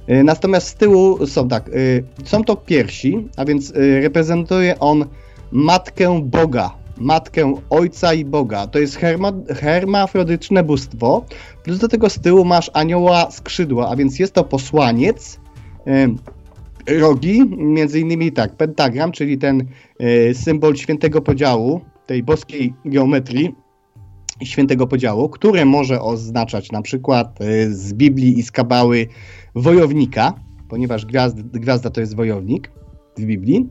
Natomiast z tyłu są to piersi, a więc reprezentuje on matkę Boga, matkę Ojca i Boga. To jest hermafrodyczne bóstwo, plus do tego z tyłu masz anioła skrzydła, a więc jest to posłaniec, rogi, między innymi pentagram, czyli ten symbol świętego podziału, tej boskiej geometrii, świętego podziału, które może oznaczać na przykład z Biblii i z Kabały wojownika, ponieważ gwiazda to jest wojownik w Biblii.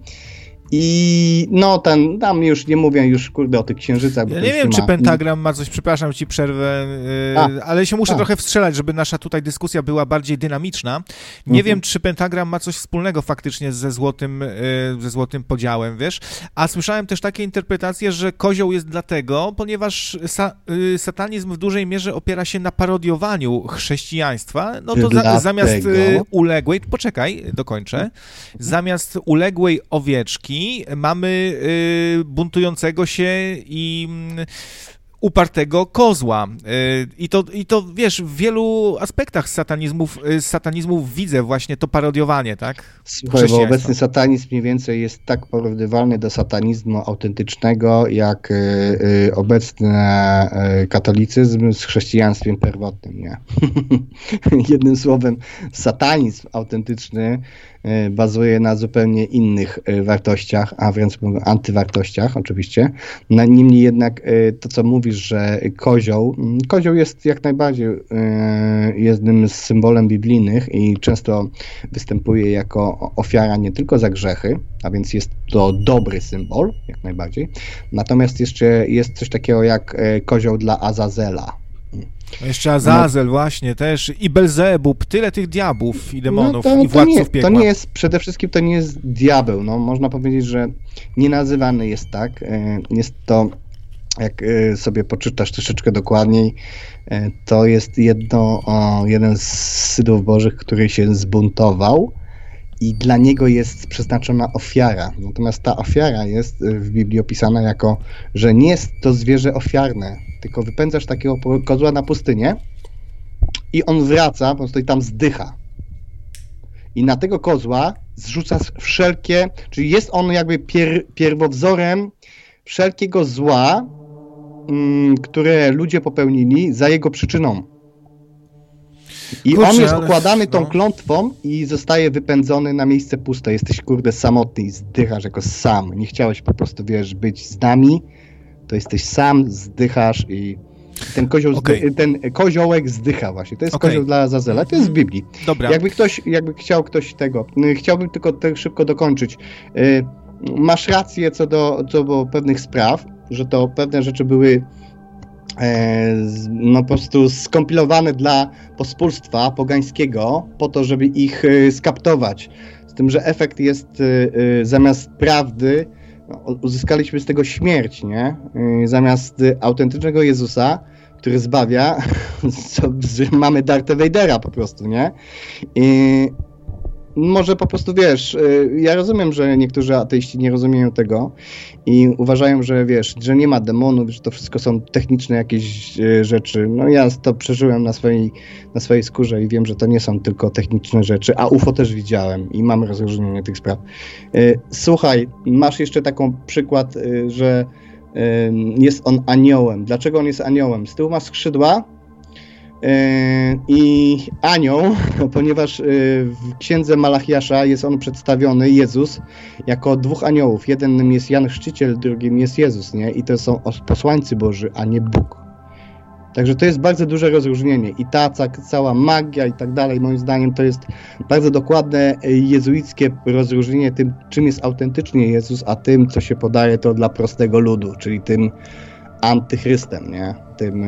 I tam już nie mówię o tych księżycach. Ja nie wiem, czy pentagram ma coś, przepraszam, ci przerwę, ale się muszę trochę wstrzelać, żeby nasza tutaj dyskusja była bardziej dynamiczna. Nie wiem, czy pentagram ma coś wspólnego faktycznie ze złotym podziałem, wiesz? A słyszałem też takie interpretacje, że kozioł jest dlatego, ponieważ satanizm w dużej mierze opiera się na parodiowaniu chrześcijaństwa, no to zamiast uległej, poczekaj, dokończę, zamiast uległej owieczki mamy buntującego się i upartego kozła. I to wiesz, w wielu aspektach satanizmu widzę właśnie to parodiowanie, tak? Słuchaj, bo obecny satanizm mniej więcej jest tak porównywalny do satanizmu autentycznego, jak obecny katolicyzm z chrześcijaństwem pierwotnym, nie? Jednym słowem, satanizm autentyczny bazuje na zupełnie innych wartościach, a wręcz antywartościach oczywiście. Niemniej jednak to, co mówisz, że kozioł jest jak najbardziej jednym z symbolem biblijnych i często występuje jako ofiara nie tylko za grzechy, a więc jest to dobry symbol, jak najbardziej. Natomiast jeszcze jest coś takiego jak kozioł dla Azazela. Jeszcze Azazel właśnie też i Belzebub, tyle tych diabłów i demonów i władców piekła. To nie jest, przede wszystkim to nie jest diabeł, można powiedzieć, że nie nazywany jest tak, jest to, jak sobie poczytasz troszeczkę dokładniej, to jest jeden z synów bożych, który się zbuntował i dla niego jest przeznaczona ofiara. Natomiast ta ofiara jest w Biblii opisana jako, że nie jest to zwierzę ofiarne, tylko wypędzasz takiego kozła na pustynię i on wraca, po prostu i tam zdycha. I na tego kozła zrzucasz wszelkie, czyli jest on jakby pierwowzorem wszelkiego zła, które ludzie popełnili za jego przyczyną. I on jest okładany tą klątwą i zostaje wypędzony na miejsce puste. Jesteś, samotny i zdychasz jako sam. Nie chciałeś po prostu, być z nami, to jesteś sam, zdychasz i ten koziołek zdycha właśnie. To jest kozioł dla Azazela. To jest z Biblii. Dobra. Jakby chciał ktoś tego. Chciałbym tylko szybko dokończyć. Masz rację co do pewnych spraw, że to pewne rzeczy były po prostu skompilowane dla pospólstwa pogańskiego po to, żeby ich skaptować. Z tym, że efekt jest zamiast prawdy uzyskaliśmy z tego śmierć, nie? Zamiast autentycznego Jezusa, który zbawia, mamy Dartha Vadera po prostu, nie? I może po prostu, ja rozumiem, że niektórzy ateiści nie rozumieją tego i uważają, że że nie ma demonów, że to wszystko są techniczne jakieś rzeczy. No ja to przeżyłem na swojej skórze i wiem, że to nie są tylko techniczne rzeczy, a UFO też widziałem i mam rozróżnienie tych spraw. Słuchaj, masz jeszcze taki przykład, że jest on aniołem. Dlaczego on jest aniołem? Z tyłu ma skrzydła, i anioł, ponieważ w księdze Malachiasza jest on przedstawiony, Jezus, jako dwóch aniołów. Jednym jest Jan Chrzciciel, drugim jest Jezus, nie? I to są posłańcy Boży, a nie Bóg. Także to jest bardzo duże rozróżnienie i ta cała magia i tak dalej, moim zdaniem to jest bardzo dokładne jezuickie rozróżnienie tym, czym jest autentycznie Jezus, a tym, co się podaje to dla prostego ludu, czyli tym antychrystem, nie? Tym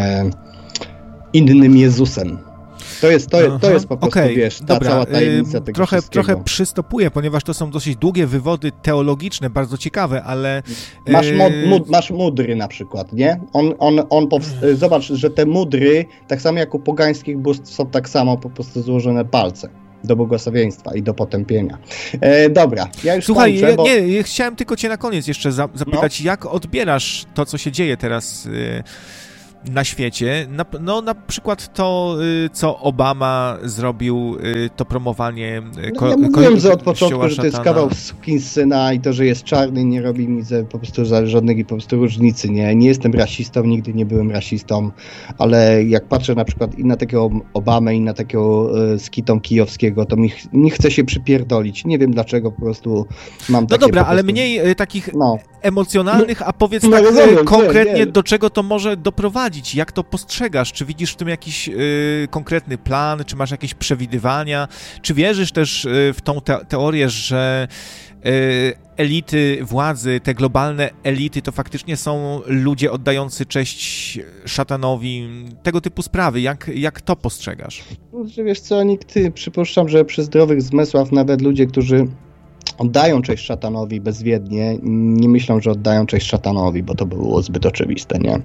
innym Jezusem. To jest po prostu, cała tajemnica tego wszystkiego. Trochę przystopuję, ponieważ to są dosyć długie wywody teologiczne, bardzo ciekawe, ale... Masz mudry na przykład, nie? Zobacz, że te mudry, tak samo jak u pogańskich bóstw, są tak samo po prostu złożone palce do błogosławieństwa i do potępienia. Dobra, ja już kończę, nie, chciałem tylko cię na koniec jeszcze zapytać, jak odbierasz to, co się dzieje teraz na świecie. Na przykład to, co Obama zrobił, to promowanie ja mówiłem, że od początku, że to jest kawał sukinsyna i to, że jest czarny, nie robi mi po prostu żadnej po prostu różnicy. Nie jestem rasistą, nigdy nie byłem rasistą, ale jak patrzę na przykład i na takiego Obamę, i na takiego Skitą Kijowskiego, to mi chce się przypierdolić. Nie wiem dlaczego, po prostu mam takie... No dobra, ale mniej takich emocjonalnych, a powiedz tak konkretnie, do czego to może doprowadzić? Jak to postrzegasz? Czy widzisz w tym jakiś konkretny plan? Czy masz jakieś przewidywania? Czy wierzysz też w tą teorię, że elity władzy, te globalne elity, to faktycznie są ludzie oddający cześć szatanowi? Tego typu sprawy. Jak to postrzegasz? Wiesz co, przypuszczam, że przy zdrowych zmysłach nawet ludzie, którzy oddają cześć szatanowi bezwiednie, nie myślą, że oddają cześć szatanowi, bo to było zbyt oczywiste, nie?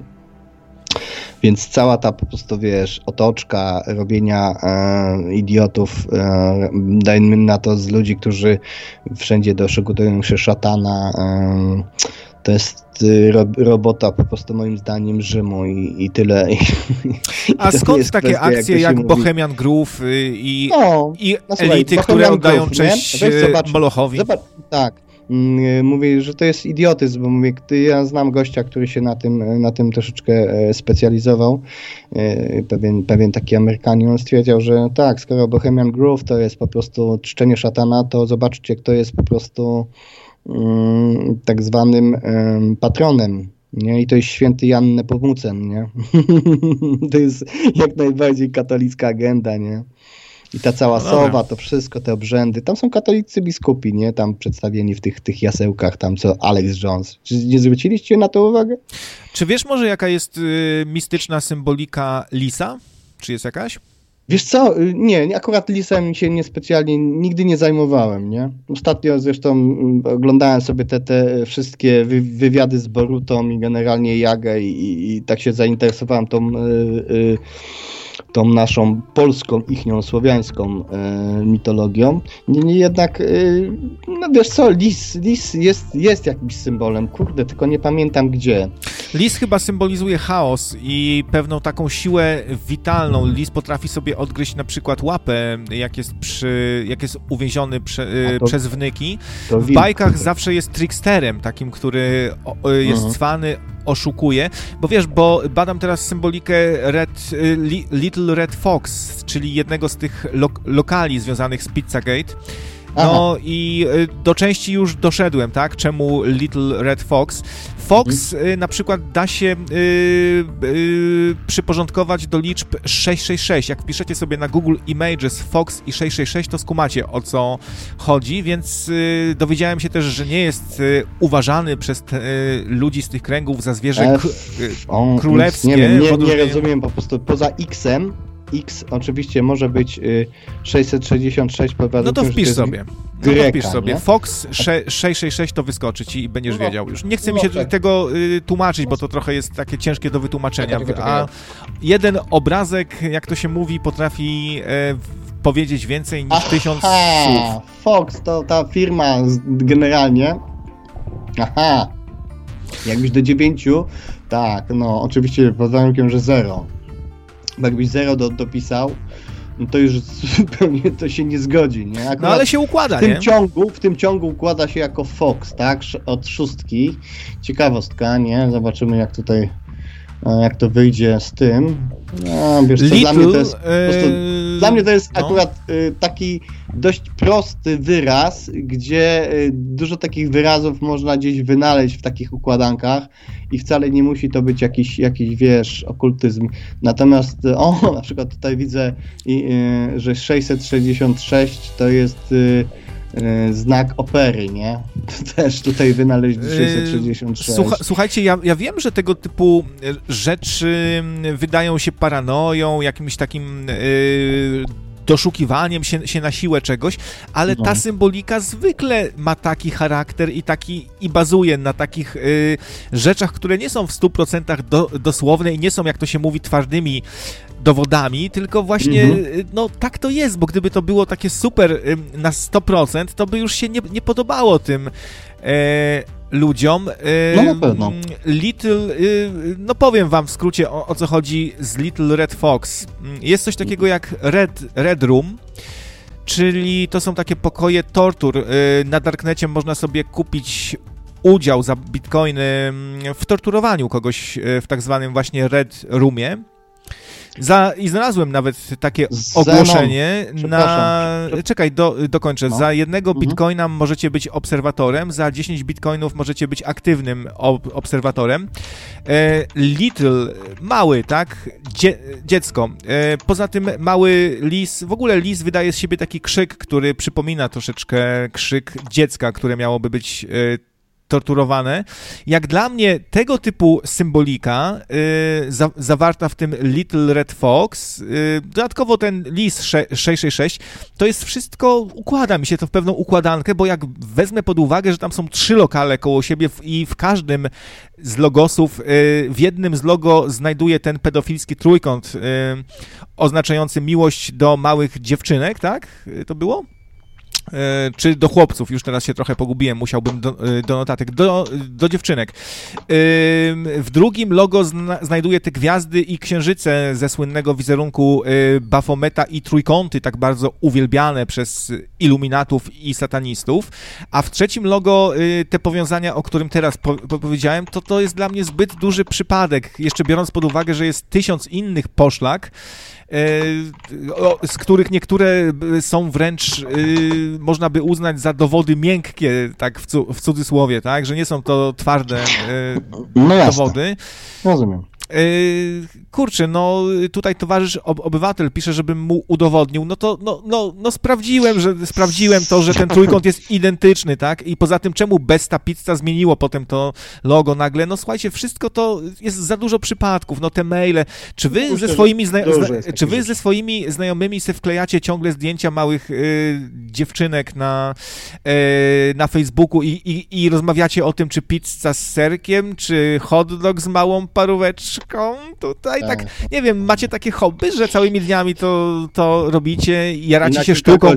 Więc cała ta po prostu, wiesz, otoczka robienia idiotów, dajmy na to z ludzi, którzy wszędzie doszukują się szatana, to jest robota po prostu moim zdaniem Rzymu i tyle. A skąd takie akcje jak Bohemian Groove i elity, które oddają cześć Molochowi? Zobacz, tak. Mówię, że to jest idiotyzm, bo mówię, ja znam gościa, który się na tym troszeczkę specjalizował, pewien taki Amerykanin, on stwierdził, że tak, skoro Bohemian Groove to jest po prostu czczenie szatana, to zobaczcie, kto jest po prostu tak zwanym patronem, nie? I to jest święty Jan Nepomucen, nie? To jest jak najbardziej katolicka agenda, nie? I ta cała sowa, to wszystko, te obrzędy. Tam są katolicy biskupi, nie? Tam przedstawieni w tych jasełkach, tam co Alex Jones. Czy nie zwróciliście na to uwagę? Czy wiesz może, jaka jest mistyczna symbolika lisa? Czy jest jakaś? Wiesz co, nie, akurat lisem się niespecjalnie nigdy nie zajmowałem, nie? Ostatnio zresztą oglądałem sobie te wszystkie wywiady z Borutą i generalnie Jagę i tak się zainteresowałem tą naszą polską, ichnią, słowiańską mitologią. Niemniej jednak, no wiesz co, lis jest jakimś symbolem, kurde, tylko nie pamiętam gdzie. Lis chyba symbolizuje chaos i pewną taką siłę witalną. Lis potrafi sobie odgryźć na przykład łapę, jak jest uwięziony przez wnyki. W bajkach zawsze jest tricksterem, takim, który jest cwany, oszukuje, bo badam teraz symbolikę Little Red Fox, czyli jednego z tych lokali związanych z Pizzagate. No i do części już doszedłem, tak? Czemu Little Red Fox? Fox na przykład da się przyporządkować do liczb 666. Jak wpiszecie sobie na Google Images Fox i 666, to skumacie, o co chodzi, więc dowiedziałem się też, że nie jest uważany przez ludzi z tych kręgów za zwierzę królewskie. Nie rozumiem, po prostu poza X-em. X oczywiście może być 666 pod No to wpisz sobie. Greka, nie? Fox 666 to wyskoczy ci i będziesz wiedział już. Nie chcę mi się tego tłumaczyć, bo to trochę jest takie ciężkie do wytłumaczenia. A jeden obrazek, jak to się mówi, potrafi powiedzieć więcej niż 1000 słów. Fox to ta firma generalnie. Jakbyś do 9, tak, no oczywiście pod warunkiem, że 0. Bo jakbyś 0 dopisał, no to już zupełnie to się nie zgodzi, nie? Akurat no ale się układa, w tym ciągu układa się jako Fox, tak? Od 6. Ciekawostka, nie? Zobaczymy jak to wyjdzie z tym. No, wiesz co, dla mnie to jest akurat taki dość prosty wyraz, gdzie dużo takich wyrazów można gdzieś wynaleźć w takich układankach i wcale nie musi to być jakiś wiesz, okultyzm. Natomiast na przykład tutaj widzę, że 666 to jest znak opery, nie? To też tutaj wynaleźli 666. Słuchajcie, ja wiem, że tego typu rzeczy wydają się paranoją, jakimś takim doszukiwaniem się na siłę czegoś, ale ta symbolika zwykle ma taki charakter i bazuje na takich rzeczach, które nie są w 100% dosłowne i nie są, jak to się mówi, twardymi dowodami, tylko właśnie no tak to jest, bo gdyby to było takie super na 100%, to by już się nie podobało tym ludziom. No na pewno. No powiem wam w skrócie o co chodzi z Little Red Fox. Jest coś takiego jak Red Room, czyli to są takie pokoje tortur. Na Darknecie można sobie kupić udział za bitcoiny w torturowaniu kogoś w tak zwanym właśnie Red Roomie. I znalazłem nawet takie ogłoszenie Czekaj, dokończę. No. Za 1 bitcoina możecie być obserwatorem, za 10 bitcoinów możecie być aktywnym obserwatorem. Little, mały, tak? Dziecko. Poza tym mały lis, w ogóle lis wydaje z siebie taki krzyk, który przypomina troszeczkę krzyk dziecka, które miałoby być torturowane. Jak dla mnie tego typu symbolika zawarta w tym Little Red Fox, dodatkowo ten lis 666, to jest wszystko, układa mi się to w pewną układankę, bo jak wezmę pod uwagę, że tam są 3 lokale koło siebie i w każdym z logosów, w jednym z logo znajduje ten pedofilski trójkąt oznaczający miłość do małych dziewczynek, tak? To było? Czy do chłopców, już teraz się trochę pogubiłem, musiałbym do notatek, do dziewczynek. W drugim logo znajduje te gwiazdy i księżyce ze słynnego wizerunku Bafometa i trójkąty, tak bardzo uwielbiane przez iluminatów i satanistów, a w trzecim logo te powiązania, o którym teraz powiedziałem, to jest dla mnie zbyt duży przypadek, jeszcze biorąc pod uwagę, że jest 1000 innych poszlak, z których niektóre są wręcz, można by uznać za dowody miękkie, tak w cudzysłowie, tak, że nie są to twarde dowody. Rozumiem. Kurczę, no tutaj towarzysz obywatel pisze, żebym mu udowodnił, no sprawdziłem to, że ten trójkąt jest identyczny, tak, i poza tym czemu Besta Pizza zmieniło potem to logo nagle, no słuchajcie, wszystko to jest za dużo przypadków, no te maile, czy wy ze swoimi znajomymi se wklejacie ciągle zdjęcia małych dziewczynek na Facebooku i rozmawiacie o tym, czy pizza z serkiem, czy hot dog z małą paróweczką? Tutaj tak, nie wiem, macie takie hobby, że całymi dniami to robicie i jaracie się sztuką,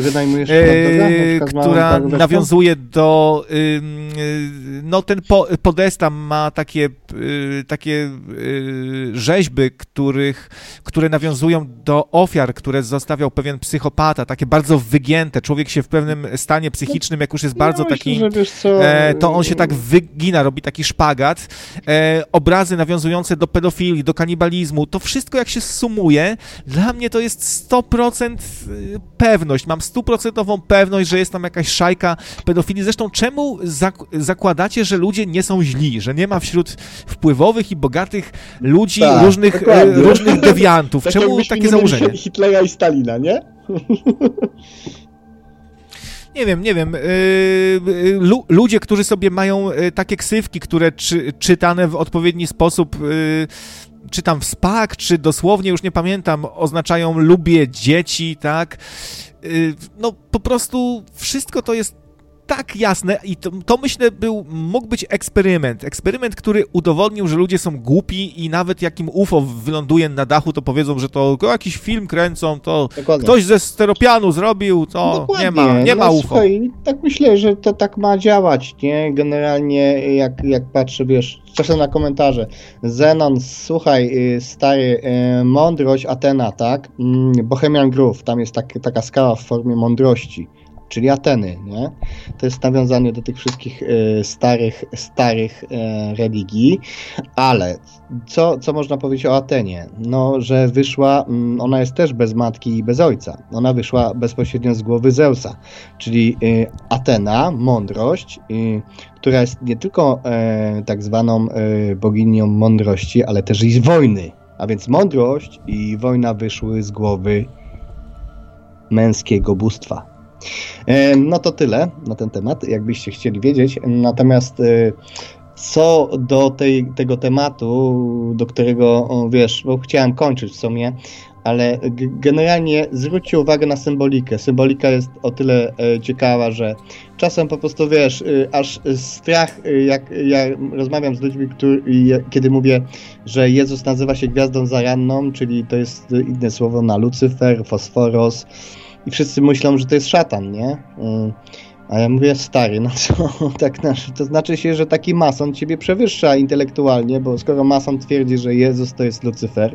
która nawiązuje do no ten Podesta ma takie rzeźby, które nawiązują do ofiar, które zostawiał pewien psychopata, takie bardzo wygięte, człowiek się w pewnym stanie psychicznym, jak już jest bardzo taki, to on się tak wygina, robi taki szpagat, obrazy nawiązujące do pedofilii, do kanibalizmu, to wszystko jak się sumuje, dla mnie to jest 100% pewność, mam 100% pewność, że jest tam jakaś szajka pedofilii. Zresztą czemu zakładacie, że ludzie nie są źli, że nie ma wśród wpływowych i bogatych ludzi różnych dewiantów? Tak czemu takie założenie? Hitlera i Stalina, nie? Nie wiem. Ludzie, którzy sobie mają takie ksywki, które czytane w odpowiedni sposób, czy tam w SPAK, czy dosłownie, już nie pamiętam, oznaczają lubię dzieci, tak? No po prostu wszystko to jest tak jasne i to myślę mógł być eksperyment, który udowodnił, że ludzie są głupi i nawet jak im UFO wyląduje na dachu, to powiedzą, że to jakiś film kręcą, to Dokładnie. Ktoś ze steropianu zrobił, to Dokładnie. nie ma UFO. Słuchaj, tak myślę, że to tak ma działać, nie? Generalnie jak patrzę, wiesz, czasem na komentarze. Zenon, słuchaj, stary, mądrość Atena, tak? Bohemian Grove, tam jest taka skala w formie mądrości. Czyli Ateny, nie? To jest nawiązanie do tych wszystkich starych religii, ale co można powiedzieć o Atenie? No, że wyszła, ona jest też bez matki i bez ojca. Ona wyszła bezpośrednio z głowy Zeusa, czyli Atena, mądrość, która jest nie tylko tak zwaną boginią mądrości, ale też i wojny. A więc mądrość i wojna wyszły z głowy męskiego bóstwa. No to tyle na ten temat, jakbyście chcieli wiedzieć. Natomiast co do tego tematu, do którego, wiesz, bo chciałem kończyć w sumie, ale generalnie zwróćcie uwagę na symbolikę. Symbolika jest o tyle ciekawa, że czasem po prostu, wiesz, aż strach, jak ja rozmawiam z ludźmi, kiedy mówię, że Jezus nazywa się gwiazdą zaranną, czyli to jest inne słowo na Lucyfer, Fosforos, i wszyscy myślą, że to jest szatan, nie? A ja mówię, stary, no co, tak, to znaczy się, że taki mason ciebie przewyższa intelektualnie, bo skoro mason twierdzi, że Jezus to jest Lucyfer,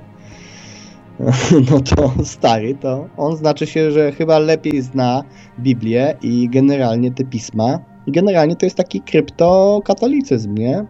no to stary, to on znaczy się, że chyba lepiej zna Biblię i generalnie te pisma. I generalnie to jest taki kryptokatolicyzm, nie?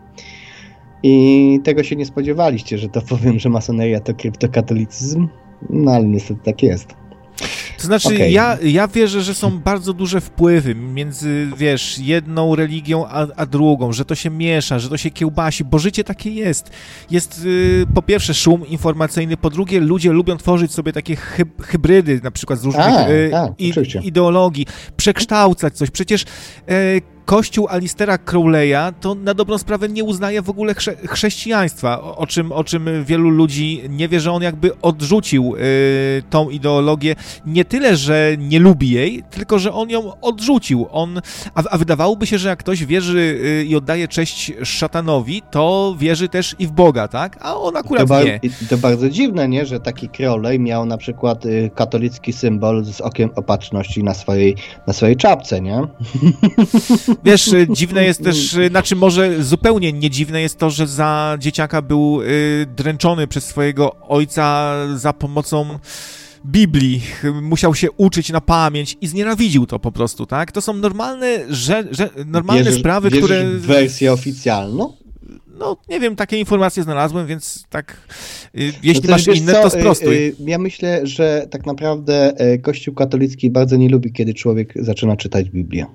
I tego się nie spodziewaliście, że to powiem, że masoneria to kryptokatolicyzm, no ale niestety tak jest. To znaczy, okay. ja wierzę, że są bardzo duże wpływy między, wiesz, jedną religią a drugą, że to się miesza, że to się kiełbasi, bo życie takie jest. Jest po pierwsze szum informacyjny, po drugie ludzie lubią tworzyć sobie takie hybrydy, na przykład z różnych ideologii, przekształcać coś. Przecież Kościół Alistera Crowley'a to na dobrą sprawę nie uznaje w ogóle chrześcijaństwa, o czym wielu ludzi nie wie, że on jakby odrzucił tą ideologię. Nie tyle, że nie lubi jej, tylko że on ją odrzucił. A wydawałoby się, że jak ktoś wierzy i oddaje cześć szatanowi, to wierzy też i w Boga, tak? A on akurat nie. To bardzo dziwne, nie? Że taki Crowley miał na przykład katolicki symbol z okiem opatrzności na swojej czapce, nie? Wiesz, dziwne jest też, znaczy może zupełnie nie dziwne jest to, że za dzieciaka był dręczony przez swojego ojca za pomocą Biblii. Musiał się uczyć na pamięć i znienawidził to po prostu, tak? To są normalne sprawy, które... Wierzysz w wersję oficjalną? No, nie wiem, takie informacje znalazłem, więc tak, jeśli masz inne, to sprostuj. Ja myślę, że tak naprawdę Kościół katolicki bardzo nie lubi, kiedy człowiek zaczyna czytać Biblię.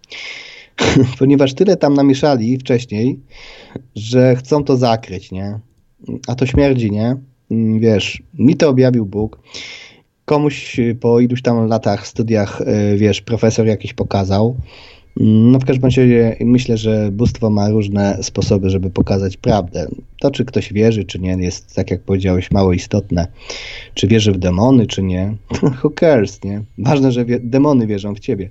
Ponieważ tyle tam namieszali wcześniej, że chcą to zakryć, nie? A to śmierdzi, nie? Wiesz, mi to objawił Bóg. Komuś po iluś tam latach, studiach, wiesz, profesor jakiś pokazał. No w każdym razie myślę, że bóstwo ma różne sposoby, żeby pokazać prawdę. To, czy ktoś wierzy, czy nie, jest, tak jak powiedziałeś, mało istotne. Czy wierzy w demony, czy nie. Who cares, nie? Ważne, że demony wierzą w ciebie.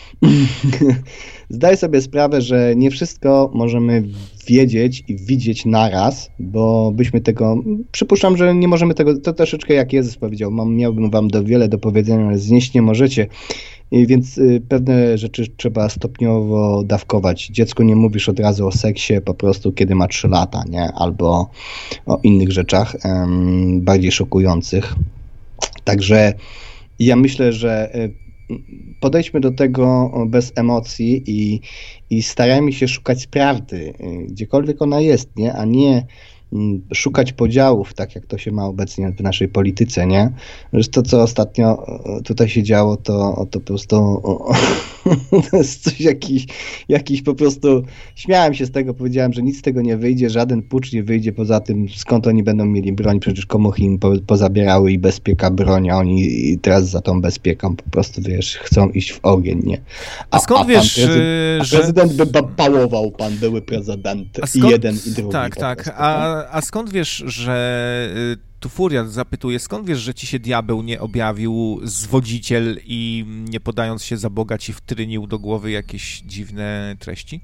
Zdaj sobie sprawę, że nie wszystko możemy wiedzieć i widzieć naraz, bo byśmy tego, przypuszczam, że nie możemy tego, to troszeczkę jak Jezus powiedział, miałbym wam wiele do powiedzenia, ale znieść nie możecie, więc pewne rzeczy trzeba stopniowo dawkować. Dziecku nie mówisz od razu o seksie po prostu kiedy ma 3 lata, nie? Albo o innych rzeczach bardziej szokujących. Także ja myślę, że podejdźmy do tego bez emocji i starajmy się szukać prawdy, gdziekolwiek ona jest, nie? A nie szukać podziałów, tak jak to się ma obecnie w naszej polityce, nie? Że to, co ostatnio tutaj się działo, to po prostu to jest coś jakiś po prostu, śmiałem się z tego, powiedziałem, że nic z tego nie wyjdzie, żaden pucz nie wyjdzie, poza tym skąd oni będą mieli broń, przecież komuchy im pozabierały i bezpieka broń, a oni teraz za tą bezpieką po prostu, wiesz, chcą iść w ogień, nie? A skąd wiesz, że... Prezydent by pałował, pan były prezydent, i jeden, i drugi. Tak. A skąd wiesz, że tu Furiat zapytuje, skąd wiesz, że ci się diabeł nie objawił zwodziciel i nie podając się za Boga ci wtrynił do głowy jakieś dziwne treści?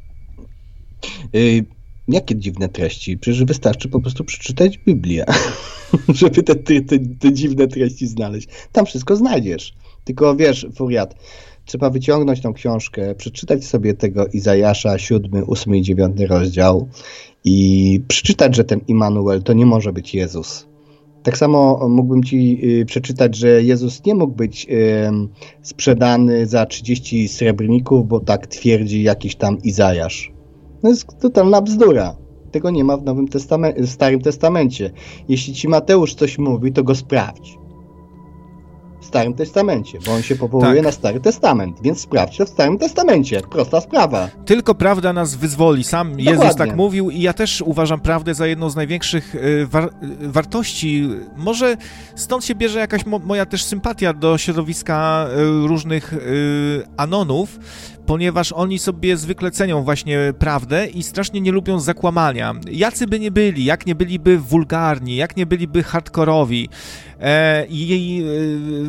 Jakie dziwne treści? Przecież wystarczy po prostu przeczytać Biblię, żeby te dziwne treści znaleźć. Tam wszystko znajdziesz. Tylko wiesz, Furiat, trzeba wyciągnąć tą książkę, przeczytać sobie tego Izajasza, 7, 8 i 9 rozdział i przeczytać, że ten Immanuel to nie może być Jezus. Tak samo mógłbym ci przeczytać, że Jezus nie mógł być sprzedany za 30 srebrników, bo tak twierdzi jakiś tam Izajasz. To jest totalna bzdura. Tego nie ma w Starym Testamencie. Jeśli ci Mateusz coś mówi, to go sprawdź. W Starym Testamencie, bo on się powołuje na Stary Testament, więc sprawdź to w Starym Testamencie. Prosta sprawa. Tylko prawda nas wyzwoli. Sam Dokładnie. Jezus tak mówił i ja też uważam prawdę za jedną z największych wartości. Może stąd się bierze jakaś moja też sympatia do środowiska różnych anonów, ponieważ oni sobie zwykle cenią właśnie prawdę i strasznie nie lubią zakłamania. Jacy by nie byli, jak nie byliby wulgarni, jak nie byliby hardkorowi.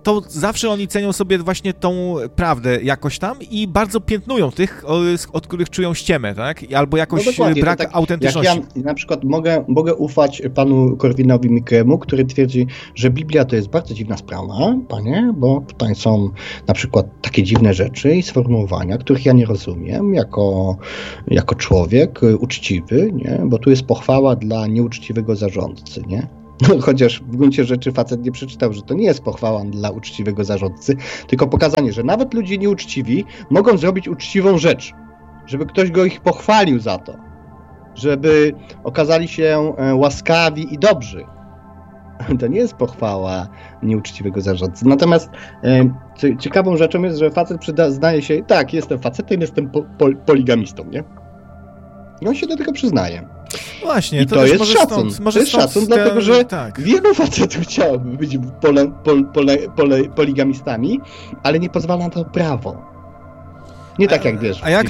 to zawsze oni cenią sobie właśnie tą prawdę jakoś tam i bardzo piętnują tych, od których czują ściemę, tak? Albo jakoś brak tak, autentyczności. Jak ja na przykład mogę ufać panu Korwinowi Mikkemu, który twierdzi, że Biblia to jest bardzo dziwna sprawa, panie, bo tutaj są na przykład takie dziwne rzeczy i sformułowania, których ja nie rozumiem jako człowiek uczciwy, nie? Bo tu jest pochwała dla nieuczciwego zarządcy, nie? Chociaż w gruncie rzeczy facet nie przeczytał, że to nie jest pochwała dla uczciwego zarządcy, tylko pokazanie, że nawet ludzie nieuczciwi mogą zrobić uczciwą rzecz, żeby ktoś ich pochwalił za to, żeby okazali się łaskawi i dobrzy. To nie jest pochwała nieuczciwego zarządcy. Natomiast ciekawą rzeczą jest, że facet przyznaje się, tak, jestem facetem, jestem poligamistą, nie? I on się do tego przyznaje. Właśnie, i to jest szacun. To jest szacun, dlatego że wielu facetów chciałoby być poligamistami, ale nie pozwala na to prawo. Nie tak jak wiesz. A jak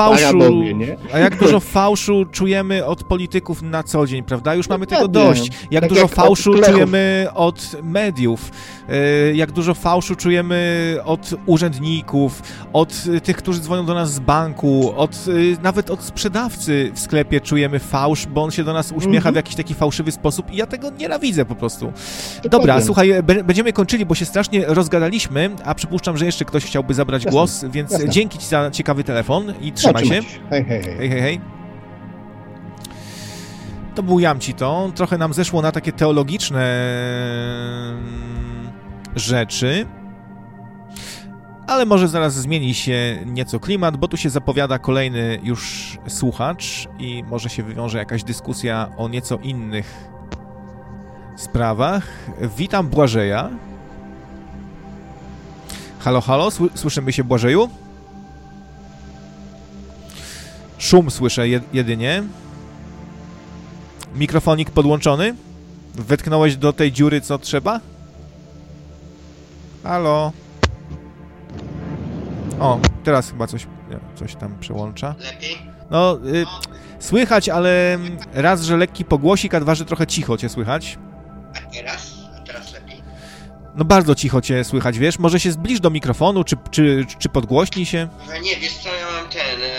dużo fałszu czujemy od polityków na co dzień, prawda? Już mamy tego dość. Jak tak dużo fałszu czujemy od mediów, jak dużo fałszu czujemy od urzędników, od tych, którzy dzwonią do nas z banku, nawet od sprzedawcy w sklepie czujemy fałsz, bo on się do nas uśmiecha w jakiś taki fałszywy sposób i ja tego nienawidzę po prostu. Dobra, słuchaj, będziemy kończyli, bo się strasznie rozgadaliśmy, a przypuszczam, że jeszcze ktoś chciałby zabrać głos, więc dzięki Ci za ciekawy telefon i trzymaj się. Hej. To był Jamcito. Trochę nam zeszło na takie teologiczne rzeczy, ale może zaraz zmieni się nieco klimat, bo tu się zapowiada kolejny już słuchacz i może się wywiąże jakaś dyskusja o nieco innych sprawach. Witam Błażeja. Halo, słyszymy się, Błażeju? Szum słyszę jedynie. Mikrofonik podłączony? Wetknąłeś do tej dziury, co trzeba? Halo? O, teraz chyba coś tam przełącza. Lepiej? No, słychać, ale raz, że lekki pogłosik, a dwa, że trochę cicho cię słychać. A teraz lepiej? No bardzo cicho cię słychać, wiesz? Może się zbliż do mikrofonu, czy podgłośnij się? Nie, wiesz co, ja mam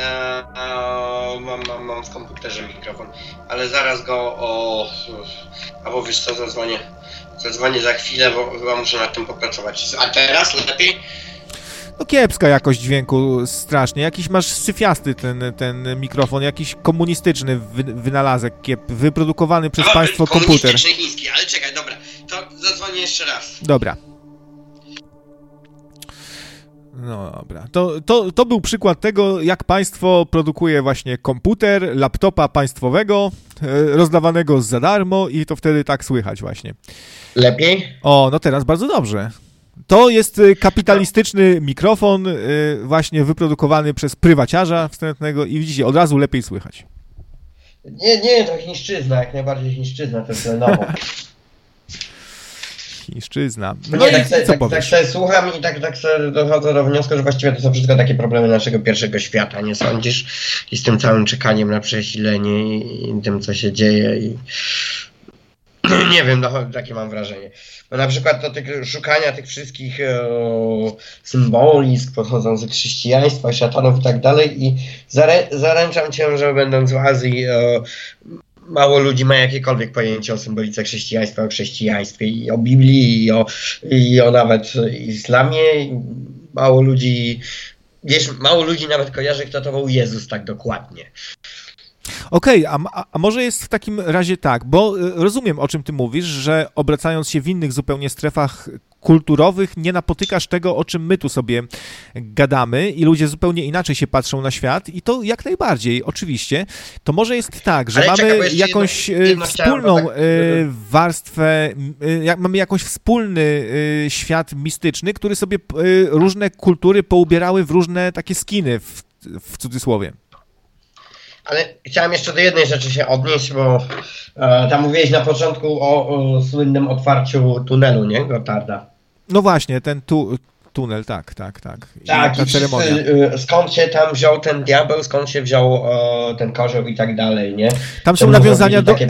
mam w komputerze mikrofon, ale zaraz go albo wiesz co, zadzwonię za chwilę, bo chyba muszę nad tym popracować. A teraz lepiej? No kiepska jakość dźwięku, strasznie. Jakiś masz syfiasty ten mikrofon, jakiś komunistyczny wynalazek, wyprodukowany przez państwo komputer. Komunistyczny chiński, ale czekaj, dobra, to zadzwonię jeszcze raz. Dobra. No dobra. To był przykład tego, jak państwo produkuje właśnie komputer, laptopa państwowego, rozdawanego za darmo i to wtedy tak słychać właśnie. Lepiej? O, no teraz bardzo dobrze. To jest kapitalistyczny mikrofon właśnie wyprodukowany przez prywaciarza wstrętnego i widzicie, od razu lepiej słychać. Nie, to chińszczyzna, jak najbardziej chińszczyzna, to jest nowo. Chińszczyzna. No i tak sobie słucham i tak sobie dochodzę do wniosku, że właściwie to są wszystko takie problemy naszego pierwszego świata, nie sądzisz? I z tym całym czekaniem na przesilenie i tym, co się dzieje i nie wiem, takie mam wrażenie. Bo na przykład do szukania tych wszystkich symbolisk pochodzących z chrześcijaństwa, szatanów i tak dalej i zaręczam cię, że będąc w Azji mało ludzi ma jakiekolwiek pojęcie o symbolice chrześcijaństwa, o chrześcijaństwie i o Biblii i o nawet islamie. Mało ludzi nawet kojarzy, kto to był Jezus tak dokładnie. Okej, a może jest w takim razie tak, bo rozumiem, o czym ty mówisz, że obracając się w innych zupełnie strefach kulturowych nie napotykasz tego, o czym my tu sobie gadamy i ludzie zupełnie inaczej się patrzą na świat i to jak najbardziej, oczywiście. To może jest tak, że mamy jakąś wspólną warstwę, mamy jakiś wspólny świat mistyczny, który sobie różne kultury poubierały w różne takie skiny, w cudzysłowie. Ale chciałem jeszcze do jednej rzeczy się odnieść, bo tam mówiłeś na początku o słynnym otwarciu tunelu, nie? Gotarda. No właśnie, tunel, tak. Tak, i skąd się tam wziął ten diabeł, skąd się wziął ten kozioł i tak dalej, nie? Tam są nawiązania do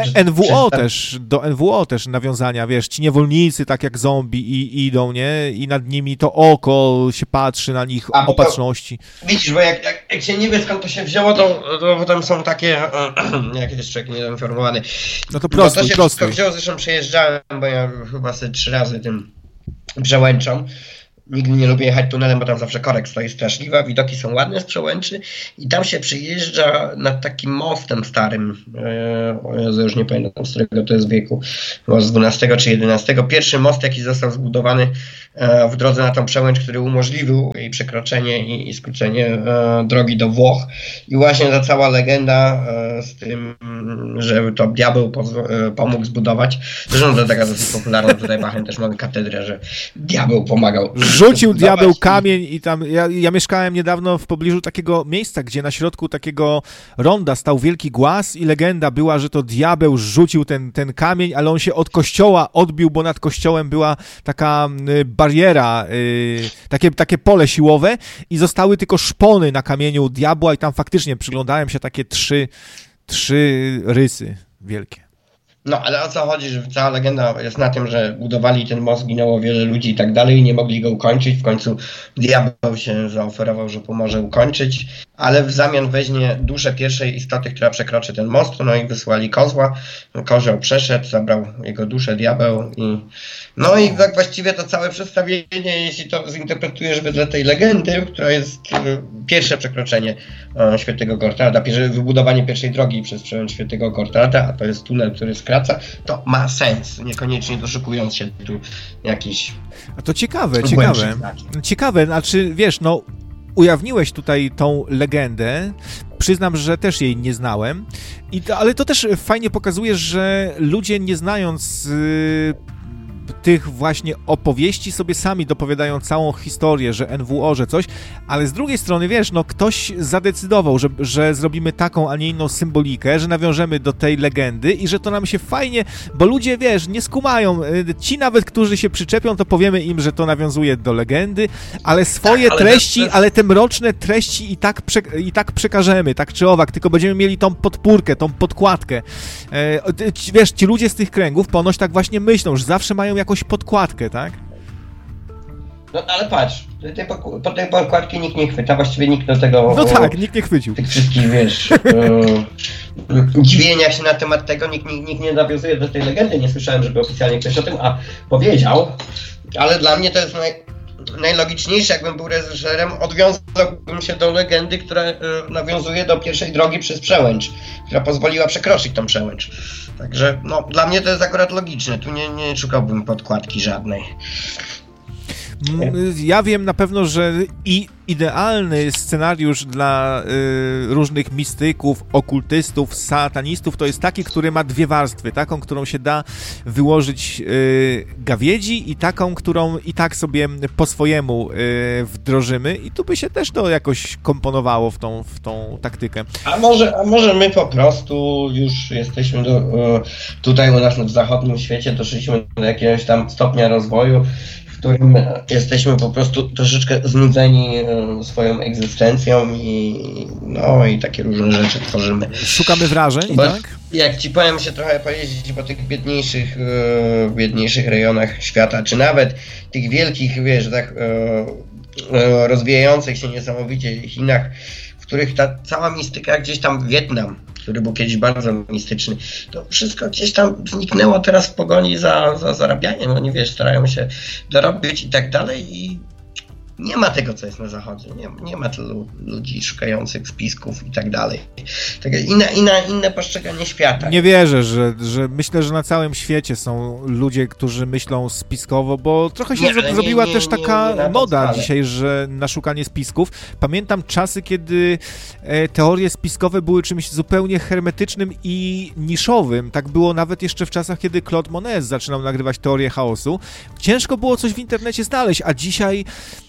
NWO też nawiązania, wiesz, ci niewolnicy tak jak zombie i idą, nie? I nad nimi to oko się patrzy na nich opatrzności. Widzisz, bo jak się nie wie skąd to się wzięło, to tam są takie, jak jest człowiek niedoinformowany. No to prosto. To się wszystko wzięło, zresztą przejeżdżałem, bo ja chyba sobie 3 razy tym Przełęczą. Nigdy nie lubię jechać tunelem, bo tam zawsze korek stoi straszliwa, widoki są ładne z Przełęczy i tam się przyjeżdża nad takim mostem starym, ja już nie pamiętam z którego to jest wieku, chyba z XII czy XI. Pierwszy most, jaki został zbudowany w drodze na tą Przełęcz, który umożliwił jej przekroczenie i skrócenie drogi do Włoch. I właśnie ta cała legenda z tym, że to diabeł pomógł zbudować. Zresztą to taka dosyć popularna, tutaj Bachem też mamy katedrę, że diabeł pomagał. Rzucił diabeł kamień i tam, ja mieszkałem niedawno w pobliżu takiego miejsca, gdzie na środku takiego ronda stał wielki głaz i legenda była, że to diabeł rzucił ten kamień, ale on się od kościoła odbił, bo nad kościołem była taka bariera, takie pole siłowe i zostały tylko szpony na kamieniu diabła i tam faktycznie przyglądałem się takie trzy rysy wielkie. No, ale o co chodzi, że cała legenda jest na tym, że budowali ten most, ginęło wiele ludzi i tak dalej i nie mogli go ukończyć. W końcu diabeł się zaoferował, że pomoże ukończyć, ale w zamian weźmie duszę pierwszej istoty, która przekroczy ten most, no i wysłali kozła. Kozioł przeszedł, zabrał jego duszę diabeł i tak właściwie to całe przedstawienie, jeśli to zinterpretujesz wedle tej legendy, która jest pierwsze przekroczenie Świętego Gortarda, wybudowanie pierwszej drogi przez Przełęcz Świętego Gortarda, a to jest tunel, który skraca, to ma sens, niekoniecznie doszukując się tu jakichś... A to ciekawe, znaczy wiesz, no ujawniłeś tutaj tą legendę, przyznam, że też jej nie znałem, ale to też fajnie pokazuje, że ludzie nie znając tych właśnie opowieści sobie sami dopowiadają całą historię, że NWO, że coś, ale z drugiej strony, wiesz, no ktoś zadecydował, że zrobimy taką, a nie inną symbolikę, że nawiążemy do tej legendy i że to nam się fajnie, bo ludzie, wiesz, nie skumają. Ci nawet, którzy się przyczepią, to powiemy im, że to nawiązuje do legendy, ale swoje treści, ale te mroczne treści i tak przekażemy, tak czy owak, tylko będziemy mieli tą podpórkę, tą podkładkę. Wiesz, ci ludzie z tych kręgów ponoć tak właśnie myślą, że zawsze mają jakąś podkładkę, tak? No ale patrz, po tej podkładki nikt nie chwyta, właściwie nikt do tego... No tak, nikt nie chwycił. Tych wszystkich, wiesz, dziwienia się na temat tego, nikt nie nawiązuje do tej legendy, nie słyszałem, żeby oficjalnie ktoś o tym powiedział, ale dla mnie to jest najlogiczniejsze, jakbym był reżyserem, odwiązałbym się do legendy, która nawiązuje do pierwszej drogi przez Przełęcz, która pozwoliła przekroczyć tą Przełęcz. Także no, dla mnie to jest akurat logiczne, tu nie szukałbym podkładki żadnej. Ja wiem na pewno, że idealny scenariusz dla różnych mistyków, okultystów, satanistów to jest taki, który ma 2 warstwy. Taką, którą się da wyłożyć gawiedzi i taką, którą i tak sobie po swojemu wdrożymy i tu by się też to jakoś komponowało w tą taktykę. A może my po prostu już jesteśmy tutaj u nas w zachodnim świecie, doszliśmy do jakiegoś tam stopnia rozwoju, w którym jesteśmy po prostu troszeczkę znudzeni swoją egzystencją i takie różne rzeczy tworzymy. Szukamy wrażeń, tak? Jak ci powiem, się trochę pojeździć po tych biedniejszych rejonach świata, czy nawet tych wielkich, wiesz, tak rozwijających się niesamowicie Chinach, w których ta cała mistyka, gdzieś tam Wietnam, który był kiedyś bardzo mistyczny, to wszystko gdzieś tam zniknęło teraz w pogoni za zarabianiem. Oni, wiesz, starają się dorobić i tak dalej i nie ma tego, co jest na zachodzie. Nie ma tylu ludzi szukających spisków i tak dalej. Takie inne postrzeganie świata. Nie wierzę, że myślę, że na całym świecie są ludzie, którzy myślą spiskowo, bo trochę się zrobiła też taka moda dzisiaj, że na szukanie spisków. Pamiętam czasy, kiedy teorie spiskowe były czymś zupełnie hermetycznym i niszowym. Tak było nawet jeszcze w czasach, kiedy Claude Monet zaczynał nagrywać teorię chaosu. Ciężko było coś w internecie znaleźć, a dzisiaj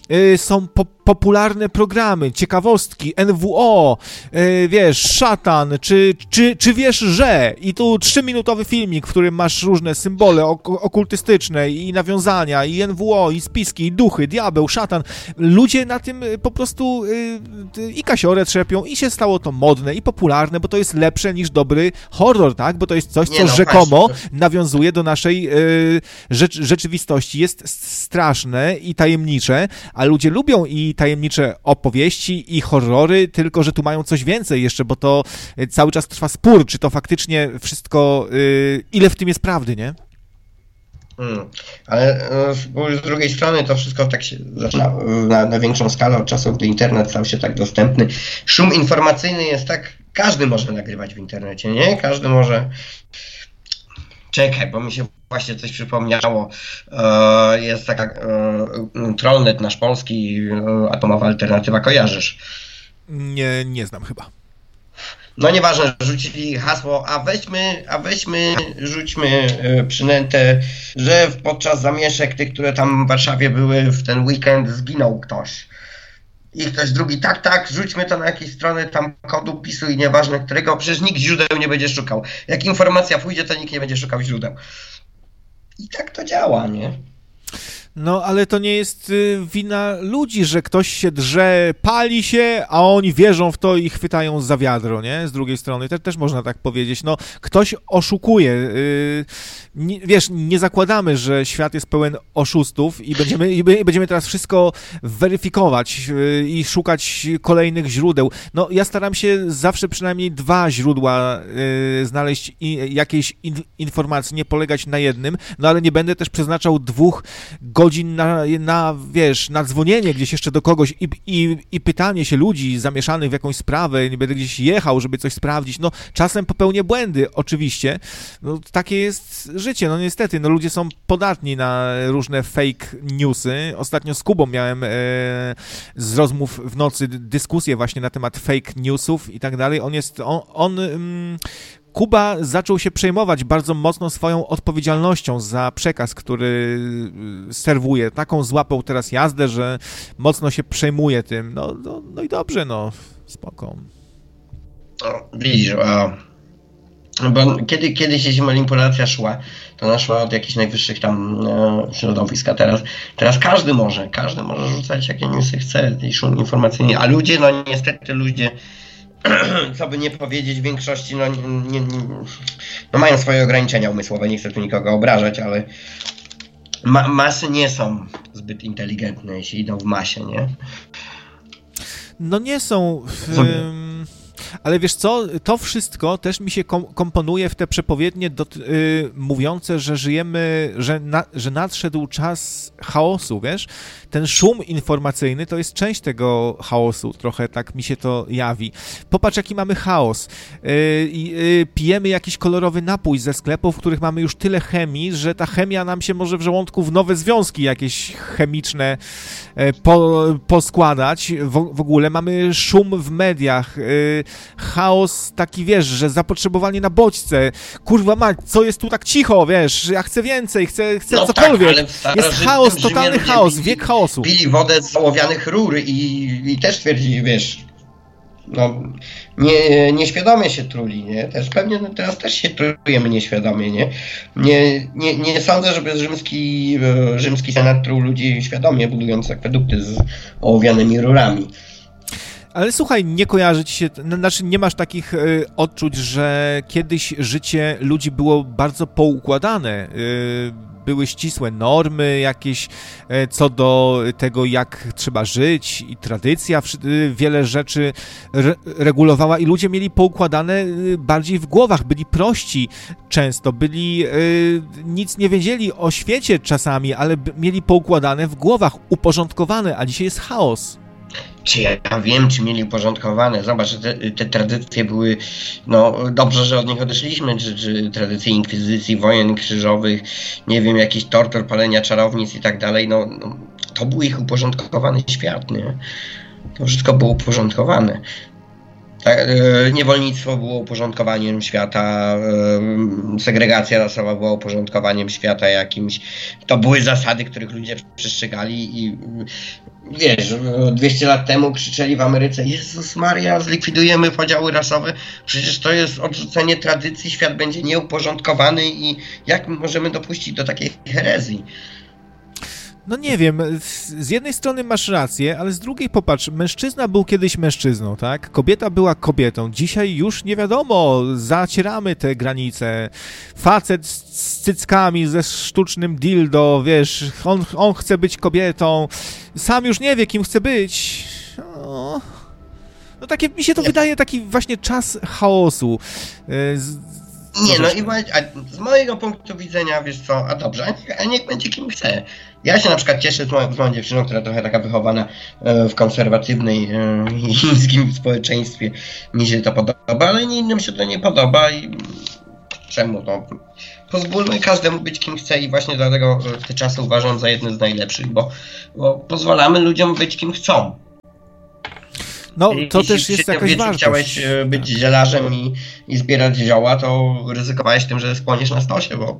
są popularne programy, ciekawostki, NWO, wiesz, szatan, czy wiesz, że... I tu 3-minutowy filmik, w którym masz różne symbole okultystyczne i nawiązania, i NWO, i spiski, i duchy, diabeł, szatan. Ludzie na tym po prostu i kasiorę trzepią i się stało to modne i popularne, bo to jest lepsze niż dobry horror, tak? Bo to jest coś, co rzekomo nawiązuje do naszej rzeczywistości. Jest straszne i tajemnicze, a ludzie lubią i tajemnicze opowieści i horrory, tylko że tu mają coś więcej jeszcze, bo to cały czas trwa spór, czy to faktycznie wszystko, ile w tym jest prawdy, nie? Ale z drugiej strony to wszystko tak się zaczyna na większą skalę od czasów, gdy internet stał się tak dostępny. Szum informacyjny jest tak, każdy może nagrywać w internecie, nie? Każdy może... Czekaj, bo mi się właśnie coś przypomniało. Jest taka Trollnet nasz polski, Atomowa Alternatywa, kojarzysz? Nie znam chyba. No nieważne, rzucili hasło, rzućmy przynętę, że podczas zamieszek tych, które tam w Warszawie były w ten weekend, zginął ktoś. I ktoś drugi, tak, rzućmy to na jakieś strony tam kodu PiS-u i nieważne którego, przecież nikt źródeł nie będzie szukał. Jak informacja pójdzie, to nikt nie będzie szukał źródeł. I tak to działa, nie? No, ale to nie jest wina ludzi, że ktoś się drze, pali się, a oni wierzą w to i chwytają za wiadro, nie? Z drugiej strony też można tak powiedzieć. No, ktoś oszukuje. Wiesz, nie zakładamy, że świat jest pełen oszustów i będziemy teraz wszystko weryfikować i szukać kolejnych źródeł. No, ja staram się zawsze przynajmniej 2 źródła znaleźć jakiejś informacji, nie polegać na jednym, no ale nie będę też przeznaczał 2 godzin na dzwonienie gdzieś jeszcze do kogoś i pytanie się ludzi zamieszanych w jakąś sprawę, nie będę gdzieś jechał, żeby coś sprawdzić. No, czasem popełnię błędy, oczywiście. No, takie jest życie, no niestety. No, ludzie są podatni na różne fake newsy. Ostatnio z Kubą miałem z rozmów w nocy dyskusję właśnie na temat fake newsów i tak dalej. Kuba zaczął się przejmować bardzo mocno swoją odpowiedzialnością za przekaz, który serwuje. Taką złapał teraz jazdę, że mocno się przejmuje tym. No i dobrze, no, spoko. Widzisz, bo kiedyś jeśli manipulacja szła, to ona szła od jakichś najwyższych tam środowisk, a teraz każdy może rzucać jakie newsy chce i szum informacyjny, a ludzie, no niestety ludzie, co by nie powiedzieć, w większości no mają swoje ograniczenia umysłowe, nie chcę tu nikogo obrażać, ale masy nie są zbyt inteligentne, jeśli idą w masie, nie? No nie są... Ale wiesz co, to wszystko też mi się komponuje w te przepowiednie mówiące, że żyjemy, że nadszedł czas chaosu, wiesz? Ten szum informacyjny to jest część tego chaosu, trochę tak mi się to jawi. Popatrz, jaki mamy chaos. Pijemy jakiś kolorowy napój ze sklepów, w których mamy już tyle chemii, że ta chemia nam się może w żołądku w nowe związki jakieś chemiczne poskładać. W ogóle mamy szum w mediach, chaos taki, wiesz, że zapotrzebowanie na bodźce. Kurwa mać, co jest tu tak cicho, wiesz, ja chcę więcej, chcę no cokolwiek. Tak, jest chaos, totalny chaos, wiek chaosu. Pili wodę z ołowianych rur i też twierdzili, wiesz, no nieświadomie się truli, nie? Też pewnie teraz też się trujemy nieświadomie, nie? Nie sądzę, żeby rzymski senat truł ludzi świadomie, budując akwedukty z ołowianymi rurami. Ale słuchaj, nie kojarzy ci się, znaczy nie masz takich odczuć, że kiedyś życie ludzi było bardzo poukładane, były ścisłe normy jakieś co do tego, jak trzeba żyć i tradycja wiele rzeczy regulowała i ludzie mieli poukładane bardziej w głowach, byli prości często, nic nie wiedzieli o świecie czasami, ale mieli poukładane w głowach, uporządkowane, a dzisiaj jest chaos. Czy ja wiem, czy mieli uporządkowane? Zobacz, te tradycje były, no dobrze, że od nich odeszliśmy, czy tradycje inkwizycji, wojen krzyżowych, nie wiem, jakichś tortur, palenia czarownic i tak dalej, no to był ich uporządkowany świat, nie? To wszystko było uporządkowane. Niewolnictwo było uporządkowaniem świata, segregacja rasowa była uporządkowaniem świata jakimś. To były zasady, których ludzie przestrzegali i wiesz, 200 lat temu krzyczeli w Ameryce: Jezus Maria, zlikwidujemy podziały rasowe, przecież to jest odrzucenie tradycji, świat będzie nieuporządkowany i jak możemy dopuścić do takiej herezji? No nie wiem, z jednej strony masz rację, ale z drugiej popatrz, mężczyzna był kiedyś mężczyzną, tak? Kobieta była kobietą, dzisiaj już nie wiadomo, zacieramy te granice. Facet z cyckami, ze sztucznym dildo, wiesz, on chce być kobietą, sam już nie wie, kim chce być. No takie, mi się to wydaje taki właśnie czas chaosu. Nie, no i z mojego punktu widzenia, wiesz co, a dobrze, a niech będzie kim chce. Ja się na przykład cieszę z moją dziewczyną, która trochę taka wychowana w konserwatywnej chińskim społeczeństwie. Mi się to podoba, ale innym się to nie podoba i czemu to? Pozwólmy każdemu być kim chce i właśnie dlatego te czasy uważam za jedne z najlepszych, bo pozwalamy ludziom być kim chcą. No, to też jest jakaś wartość. Chciałeś być zielarzem i zbierać zioła, to ryzykowałeś tym, że spłoniesz na stosie, bo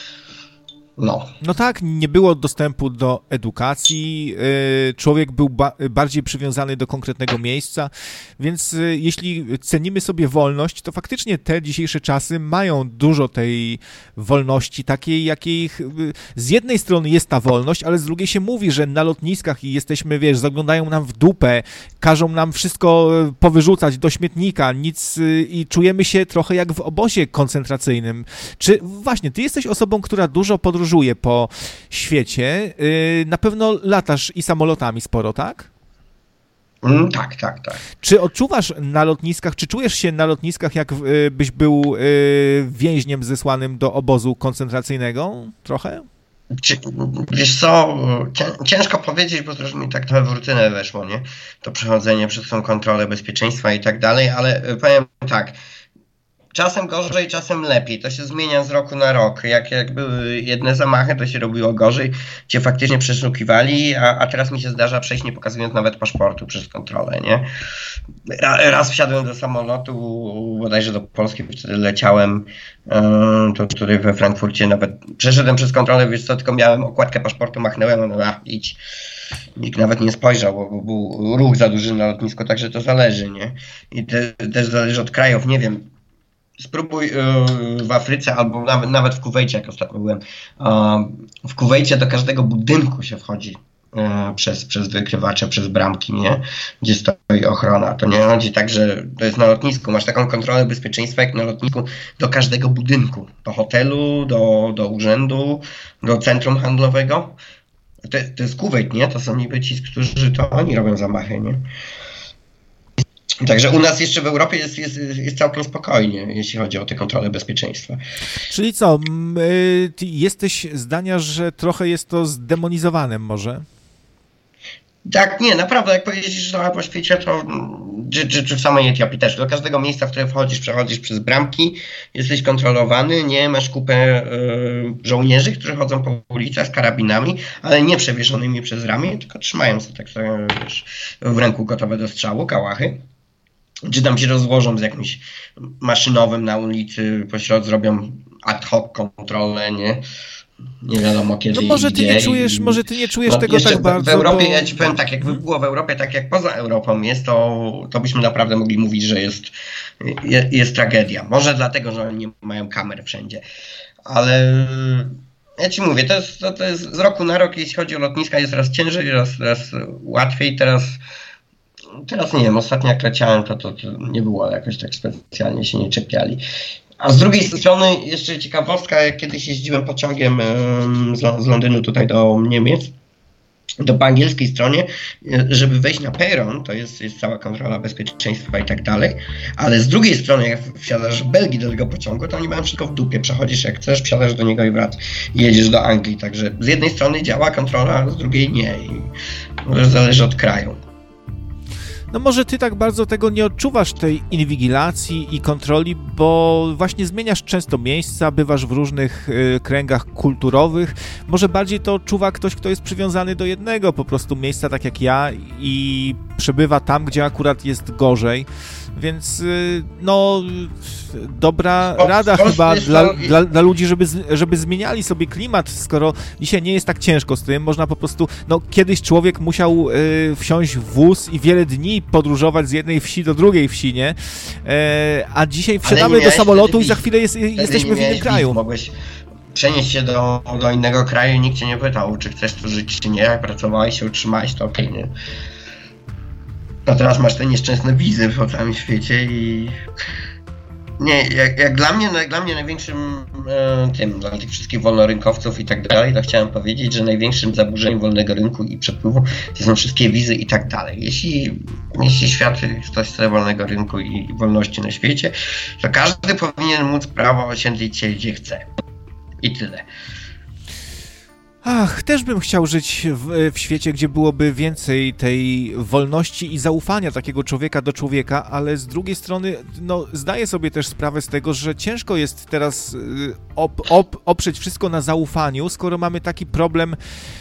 No tak, nie było dostępu do edukacji, człowiek był bardziej przywiązany do konkretnego miejsca, więc jeśli cenimy sobie wolność, to faktycznie te dzisiejsze czasy mają dużo tej wolności, takiej jakiej z jednej strony jest ta wolność, ale z drugiej się mówi, że na lotniskach i jesteśmy, wiesz, zaglądają nam w dupę, każą nam wszystko powyrzucać do śmietnika, nic i czujemy się trochę jak w obozie koncentracyjnym. Czy właśnie, ty jesteś osobą, która dużo podróżuje po świecie. Na pewno latasz i samolotami sporo, tak? Tak. Czy odczuwasz na lotniskach, czy czujesz się na lotniskach, jak byś był więźniem zesłanym do obozu koncentracyjnego? Trochę? Wiesz co, ciężko powiedzieć, bo trochę mi tak trochę w rutynę weszło, nie? To przechodzenie przez tą kontrolę bezpieczeństwa i tak dalej, ale powiem tak. Czasem gorzej, czasem lepiej. To się zmienia z roku na rok. Jak były jedne zamachy, to się robiło gorzej. Cię faktycznie przeszukiwali, a teraz mi się zdarza przejść, nie pokazując nawet paszportu przez kontrolę, nie? Raz wsiadłem do samolotu, bodajże do Polski, wtedy leciałem, tutaj we Frankfurcie, nawet przeszedłem przez kontrolę, wiesz co, tylko miałem okładkę paszportu, machnąłem, idź. Nikt nawet nie spojrzał, bo był ruch za duży na lotnisku, także to zależy, nie? I też zależy od krajów, nie wiem. Spróbuj w Afryce albo nawet w Kuwejcie, jak ostatnio byłem. W Kuwejcie do każdego budynku się wchodzi przez wykrywacze, przez bramki, nie? Gdzie stoi ochrona. To nie chodzi tak, że to jest na lotnisku. Masz taką kontrolę bezpieczeństwa jak na lotnisku do każdego budynku. Do hotelu, do urzędu, do centrum handlowego. To jest Kuwejt, nie? To są niby ci, którzy to oni robią zamachy, nie? Także u nas jeszcze w Europie jest całkiem spokojnie, jeśli chodzi o te kontrole bezpieczeństwa. Czyli co, ty jesteś zdania, że trochę jest to zdemonizowane może? Tak, nie, naprawdę, jak pojeździsz trochę po świecie, to czy w samej Etiopii też, do każdego miejsca, w które przechodzisz przez bramki, jesteś kontrolowany, nie, masz kupę żołnierzy, którzy chodzą po ulicach z karabinami, ale nie przewieszonymi przez ramię, tylko trzymają sobie tak wiesz, w ręku gotowe do strzału, kałachy. Czy tam się rozłożą z jakimś maszynowym na ulicy, pośrodku zrobią ad hoc kontrolę, nie wiadomo kiedy. No może ty nie czujesz tego tak bardzo. W Europie, ja ci powiem tak, jakby było w Europie, tak jak poza Europą jest, to byśmy naprawdę mogli mówić, że jest tragedia. Może dlatego, że oni nie mają kamer wszędzie. Ale ja ci mówię, to jest z roku na rok, jeśli chodzi o lotniska, jest raz ciężej, raz łatwiej. Teraz nie wiem, ostatnio jak leciałem, to nie było jakoś tak specjalnie, się nie czepiali. A z drugiej strony jeszcze ciekawostka, jak kiedyś jeździłem pociągiem z Londynu tutaj do Niemiec, to po angielskiej stronie, żeby wejść na peron, to jest cała kontrola bezpieczeństwa i tak dalej, ale z drugiej strony, jak wsiadasz w Belgii do tego pociągu, to oni mają wszystko w dupie, przechodzisz jak chcesz, wsiadasz do niego i jedziesz do Anglii, także z jednej strony działa kontrola, a z drugiej nie i zależy od kraju. No może ty tak bardzo tego nie odczuwasz, tej inwigilacji i kontroli, bo właśnie zmieniasz często miejsca, bywasz w różnych kręgach kulturowych. Może bardziej to odczuwa ktoś, kto jest przywiązany do jednego po prostu miejsca, tak jak ja, i przebywa tam, gdzie akurat jest gorzej. Więc no dobra rada chyba dla ludzi, żeby zmieniali sobie klimat, skoro dzisiaj nie jest tak ciężko z tym, można po prostu, no kiedyś człowiek musiał wsiąść w wóz i wiele dni podróżować z jednej wsi do drugiej wsi, nie? A dzisiaj wsiadamy do samolotu i za chwilę jesteśmy w innym kraju. Mogłeś przenieść się do innego kraju i nikt cię nie pytał, czy chcesz tu żyć, czy nie, jak pracowałeś się utrzymałeś, to okej, nie? A teraz masz te nieszczęsne wizy po całym świecie i... Nie, jak dla mnie największym dla tych wszystkich wolnorynkowców i tak dalej, to chciałem powiedzieć, że największym zaburzeniem wolnego rynku i przepływu to są wszystkie wizy i tak dalej. Jeśli świat ktoś chce wolnego rynku i wolności na świecie, to każdy powinien móc prawo osiedlić się gdzie chce. I tyle. Ach, też bym chciał żyć w świecie, gdzie byłoby więcej tej wolności i zaufania takiego człowieka do człowieka, ale z drugiej strony, no, zdaję sobie też sprawę z tego, że ciężko jest teraz oprzeć wszystko na zaufaniu, skoro mamy taki problem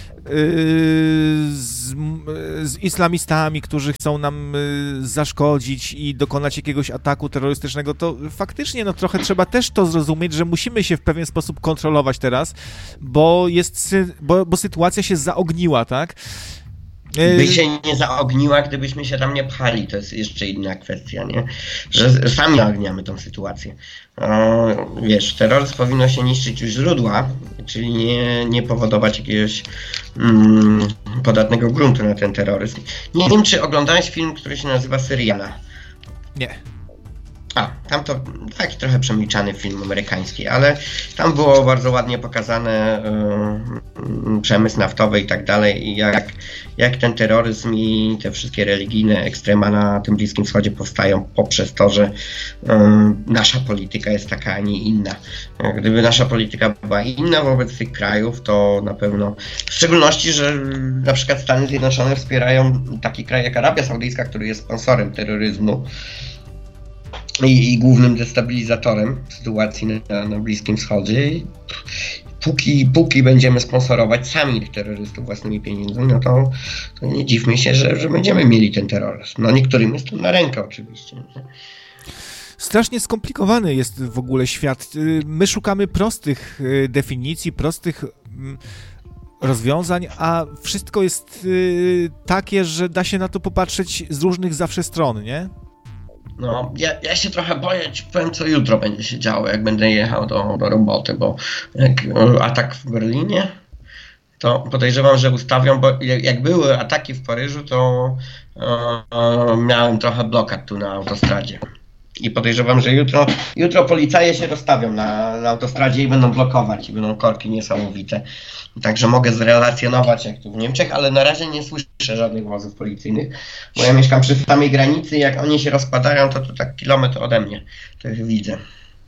z islamistami, którzy chcą nam zaszkodzić i dokonać jakiegoś ataku terrorystycznego, to faktycznie no trochę trzeba też to zrozumieć, że musimy się w pewien sposób kontrolować teraz, bo sytuacja się zaogniła, tak? By się nie zaogniła, gdybyśmy się tam nie pchali, to jest jeszcze inna kwestia, nie? Że sami zaogniamy tą sytuację. Wiesz, terroryzm powinno się niszczyć u źródła, czyli nie powodować jakiegoś podatnego gruntu na ten terroryzm. Nie wiem, czy oglądałeś film, który się nazywa Syriana. Nie. Tam to taki trochę przemilczany film amerykański, ale tam było bardzo ładnie pokazane przemysł naftowy i tak dalej, i jak ten terroryzm i te wszystkie religijne ekstrema na tym Bliskim Wschodzie powstają poprzez to, że nasza polityka jest taka, a nie inna. Gdyby nasza polityka była inna wobec tych krajów, to na pewno, w szczególności, że na przykład Stany Zjednoczone wspierają taki kraj jak Arabia Saudyjska, który jest sponsorem terroryzmu, i głównym destabilizatorem sytuacji na Bliskim Wschodzie. Póki będziemy sponsorować sami tych terrorystów własnymi pieniędzmi, no to nie dziwmy się, że będziemy mieli ten terroryzm. No niektórym jest to na rękę oczywiście. Strasznie skomplikowany jest w ogóle świat. My szukamy prostych definicji, prostych rozwiązań, a wszystko jest takie, że da się na to popatrzeć z różnych zawsze stron, nie? No, ja się trochę boję, powiem, co jutro będzie się działo, jak będę jechał do roboty, bo atak w Berlinie, to podejrzewam, że ustawią, bo jak były ataki w Paryżu, to miałem trochę blokad tu na autostradzie. I podejrzewam, że jutro policaje się rozstawią na autostradzie i będą blokować, i będą korki niesamowite. Także mogę zrelacjonować jak tu w Niemczech, ale na razie nie słyszę żadnych wozów policyjnych, bo ja mieszkam przy samej granicy i jak oni się rozpadają, to tak kilometr ode mnie, to ich widzę.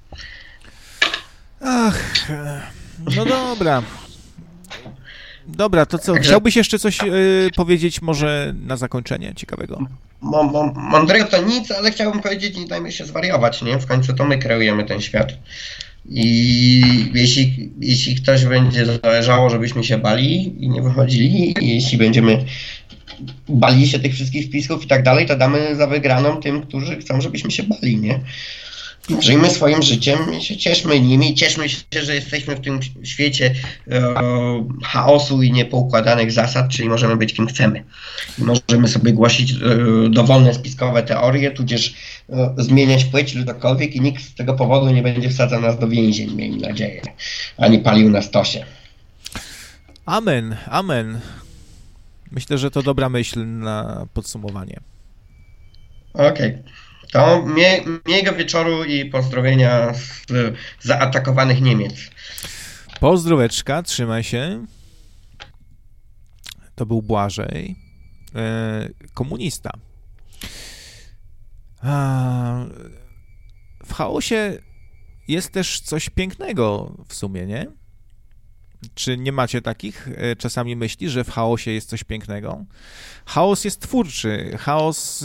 Ach, no dobra. Dobra, to co? Chciałbyś jeszcze coś powiedzieć może na zakończenie ciekawego? Mądrego to nic, ale chciałbym powiedzieć, nie dajmy się zwariować, nie? W końcu to my kreujemy ten świat. I jeśli ktoś będzie zależało, żebyśmy się bali i nie wychodzili, i jeśli będziemy bali się tych wszystkich wpisków i tak dalej, to damy za wygraną tym, którzy chcą, żebyśmy się bali, nie? Żyjmy swoim życiem i się cieszmy nimi, cieszmy się, że jesteśmy w tym świecie chaosu i niepoukładanych zasad, czyli możemy być kim chcemy. I możemy sobie głosić dowolne spiskowe teorie, tudzież zmieniać płeć lub cokolwiek i nikt z tego powodu nie będzie wsadzał nas do więzień, miejmy nadzieję, ani palił na stosie. Amen, amen. Myślę, że to dobra myśl na podsumowanie. Okej. To miłego wieczoru i pozdrowienia z zaatakowanych Niemiec. Pozdróweczka, trzymaj się. To był Błażej, komunista. W chaosie jest też coś pięknego w sumie, nie? Czy nie macie takich czasami myśli, że w chaosie jest coś pięknego? Chaos jest twórczy, chaos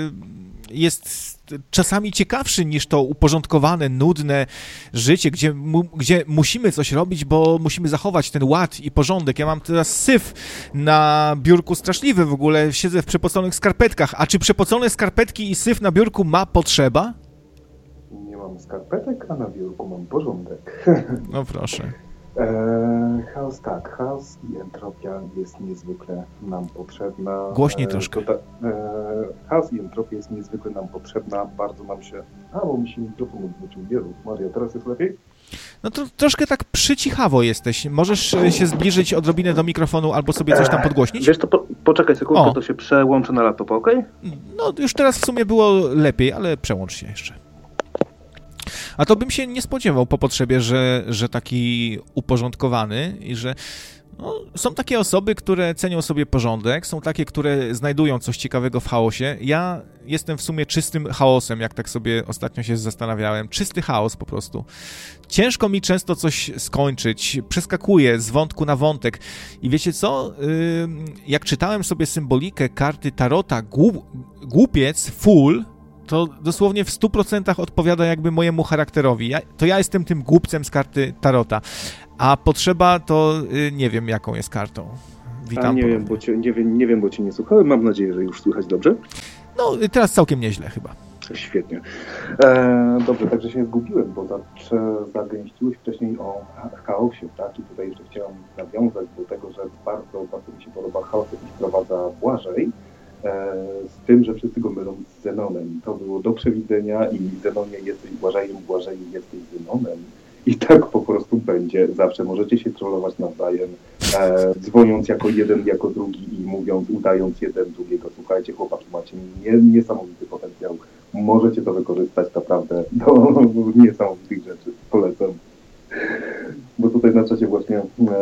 jest czasami ciekawszy niż to uporządkowane, nudne życie, gdzie musimy coś robić, bo musimy zachować ten ład i porządek. Ja mam teraz syf na biurku straszliwy w ogóle, siedzę w przepoconych skarpetkach. A czy przepocone skarpetki i syf na biurku ma potrzeba? Nie mam skarpetek, a na biurku mam porządek. No proszę. Chaos tak, chaos i entropia jest niezwykle nam potrzebna. Głośniej troszkę. Chaos i entropia jest niezwykle nam potrzebna, bardzo nam się... bo mi się mikrofon odwrócił, Jezus Maria, teraz jest lepiej? No to troszkę tak przycichawo jesteś. Możesz się zbliżyć odrobinę do mikrofonu albo sobie coś tam podgłośnić? Wiesz, to poczekaj sekundkę, to się przełączę na laptopa, okej? No już teraz w sumie było lepiej, ale przełącz się jeszcze. A to bym się nie spodziewał po potrzebie, że taki uporządkowany i że są takie osoby, które cenią sobie porządek, są takie, które znajdują coś ciekawego w chaosie. Ja jestem w sumie czystym chaosem, jak tak sobie ostatnio się zastanawiałem. Czysty chaos po prostu. Ciężko mi często coś skończyć, przeskakuję z wątku na wątek. I wiecie co? Jak czytałem sobie symbolikę karty Tarota, głupiec, fool, to dosłownie w 100% odpowiada jakby mojemu charakterowi. Ja jestem tym głupcem z karty Tarota. A potrzeba to nie wiem, jaką jest kartą. Witam. Nie wiem, bo cię nie słuchałem. Mam nadzieję, że już słychać dobrze. No, teraz całkiem nieźle chyba. Świetnie. Dobrze, także się zgubiłem, bo zagęściłeś wcześniej o chaosie, tak? I tutaj jeszcze chciałem nawiązać do tego, że bardzo, bardzo mi się podoba chaos, jaki wprowadza Błażej. Z tym, że wszyscy go mylą z Zenonem. To było do przewidzenia i Zenonie jesteś Błażejem, Błażeju jesteś Zenonem. I tak po prostu będzie. Zawsze możecie się trollować nawzajem, dzwoniąc jako jeden, jako drugi i mówiąc, udając jeden drugiego. Słuchajcie, chłopaki, macie niesamowity potencjał. Możecie to wykorzystać naprawdę do niesamowitych rzeczy. Polecam. Bo tutaj na czacie właśnie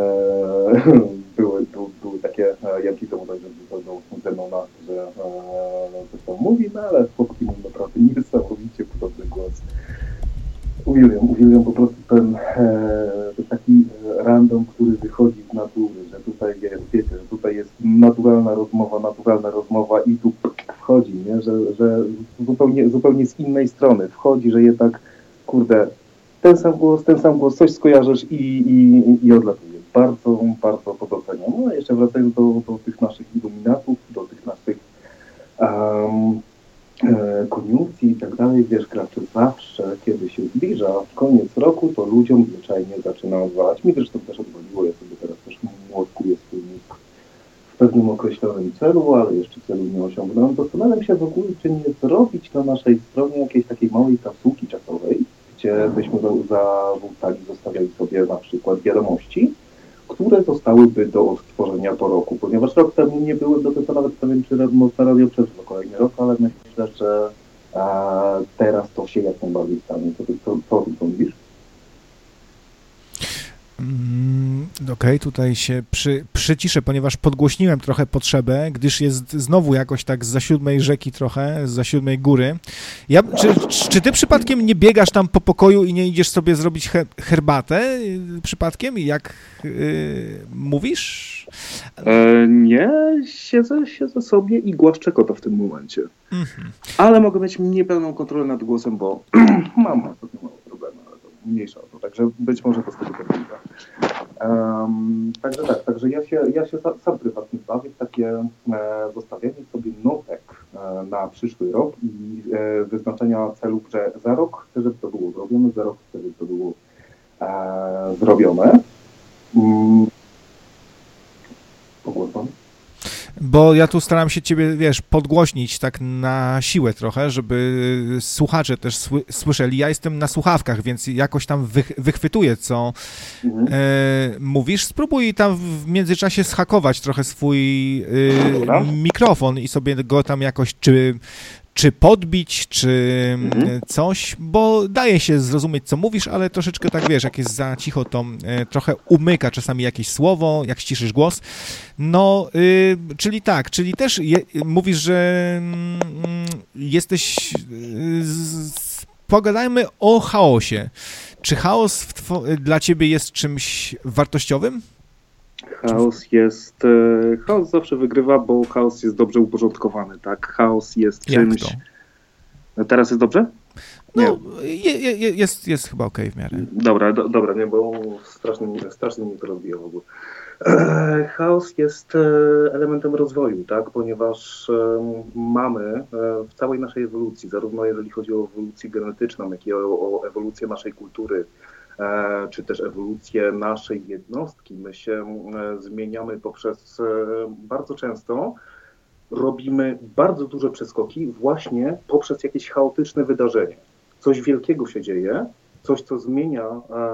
były takie janki temu do Zenona, że coś tam mówi, ale chłopaki mają naprawdę niesamowicie podobny głos. Uwielbiam po prostu ten taki random, który wychodzi z natury, że tutaj jest, wiecie, że tutaj jest naturalna rozmowa i tu wchodzi, nie? Że zupełnie z innej strony wchodzi, że jednak, kurde, ten sam głos, coś skojarzysz i odlatuje. Bardzo, bardzo to doceniam. No a jeszcze wracając do tych naszych iluminatów, do tych naszych koniunkcji i tak dalej, wiesz, gracze zawsze, kiedy się zbliża koniec roku, to ludziom zwyczajnie zaczyna odwalać. Mi zresztą też odwaliło, ja sobie teraz też młotkuję swój mózg w pewnym określonym celu, ale jeszcze celu nie osiągnąłem. Zastanawiam się w ogóle, czy nie zrobić na naszej stronie jakiejś takiej małej kapsułki czasowej, gdzie byśmy zostawiali sobie na przykład wiadomości, które zostałyby do odtworzenia po roku, ponieważ rok temu nie byłem do tego nawet pewien, czy można radio przeżywa kolejny rok, ale myślę, że teraz to się jak najbardziej stanie. Co ty mówisz? Okej, tutaj się przyciszę, ponieważ podgłośniłem trochę potrzebę, gdyż jest znowu jakoś tak zza siódmej rzeki trochę, zza siódmej góry. Czy ty przypadkiem nie biegasz tam po pokoju i nie idziesz sobie zrobić herbatę przypadkiem, jak mówisz? Nie, siedzę sobie i głaszczę kota w tym momencie. Ale mogę mieć niepełną kontrolę nad głosem, bo mam ostatnio mało problemu, ale to mniejsza o to, także być może to z tego wynika. Także ja się sam prywatnie bawię w takie zostawianie sobie notek na przyszły rok i wyznaczenia celów, że za rok chcę, żeby to było zrobione, za rok chcę, żeby to było zrobione. Pogłosam. Bo ja tu staram się ciebie, wiesz, podgłośnić tak na siłę trochę, żeby słuchacze też słyszeli. Ja jestem na słuchawkach, więc jakoś tam wychwytuję, co mówisz. Spróbuj tam w międzyczasie zhakować trochę swój mikrofon i sobie go tam jakoś czy podbić, czy coś, bo daje się zrozumieć, co mówisz, ale troszeczkę tak, wiesz, jak jest za cicho, to trochę umyka czasami jakieś słowo, jak ściszysz głos. No, czyli też mówisz, że jesteś... Pogadajmy o chaosie. Czy chaos dla ciebie jest czymś wartościowym? Chaos zawsze wygrywa, bo chaos jest dobrze uporządkowany, tak? Chaos jest czymś... Jak to? Teraz jest dobrze? No, jest chyba okej w miarę. Dobra, nie, bo strasznie mnie to rozbija w ogóle. Chaos jest elementem rozwoju, tak? Ponieważ mamy w całej naszej ewolucji, zarówno jeżeli chodzi o ewolucję genetyczną, jak i o ewolucję naszej kultury, czy też ewolucję naszej jednostki, my się zmieniamy poprzez bardzo często robimy bardzo duże przeskoki właśnie poprzez jakieś chaotyczne wydarzenie. Coś wielkiego się dzieje, coś, co zmienia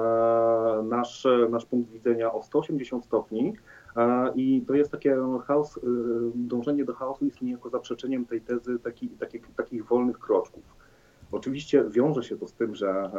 nasz punkt widzenia o 180 stopni i to jest takie chaos, dążenie do chaosu jest niejako zaprzeczeniem tej tezy takich wolnych kroczków. Oczywiście wiąże się to z tym, że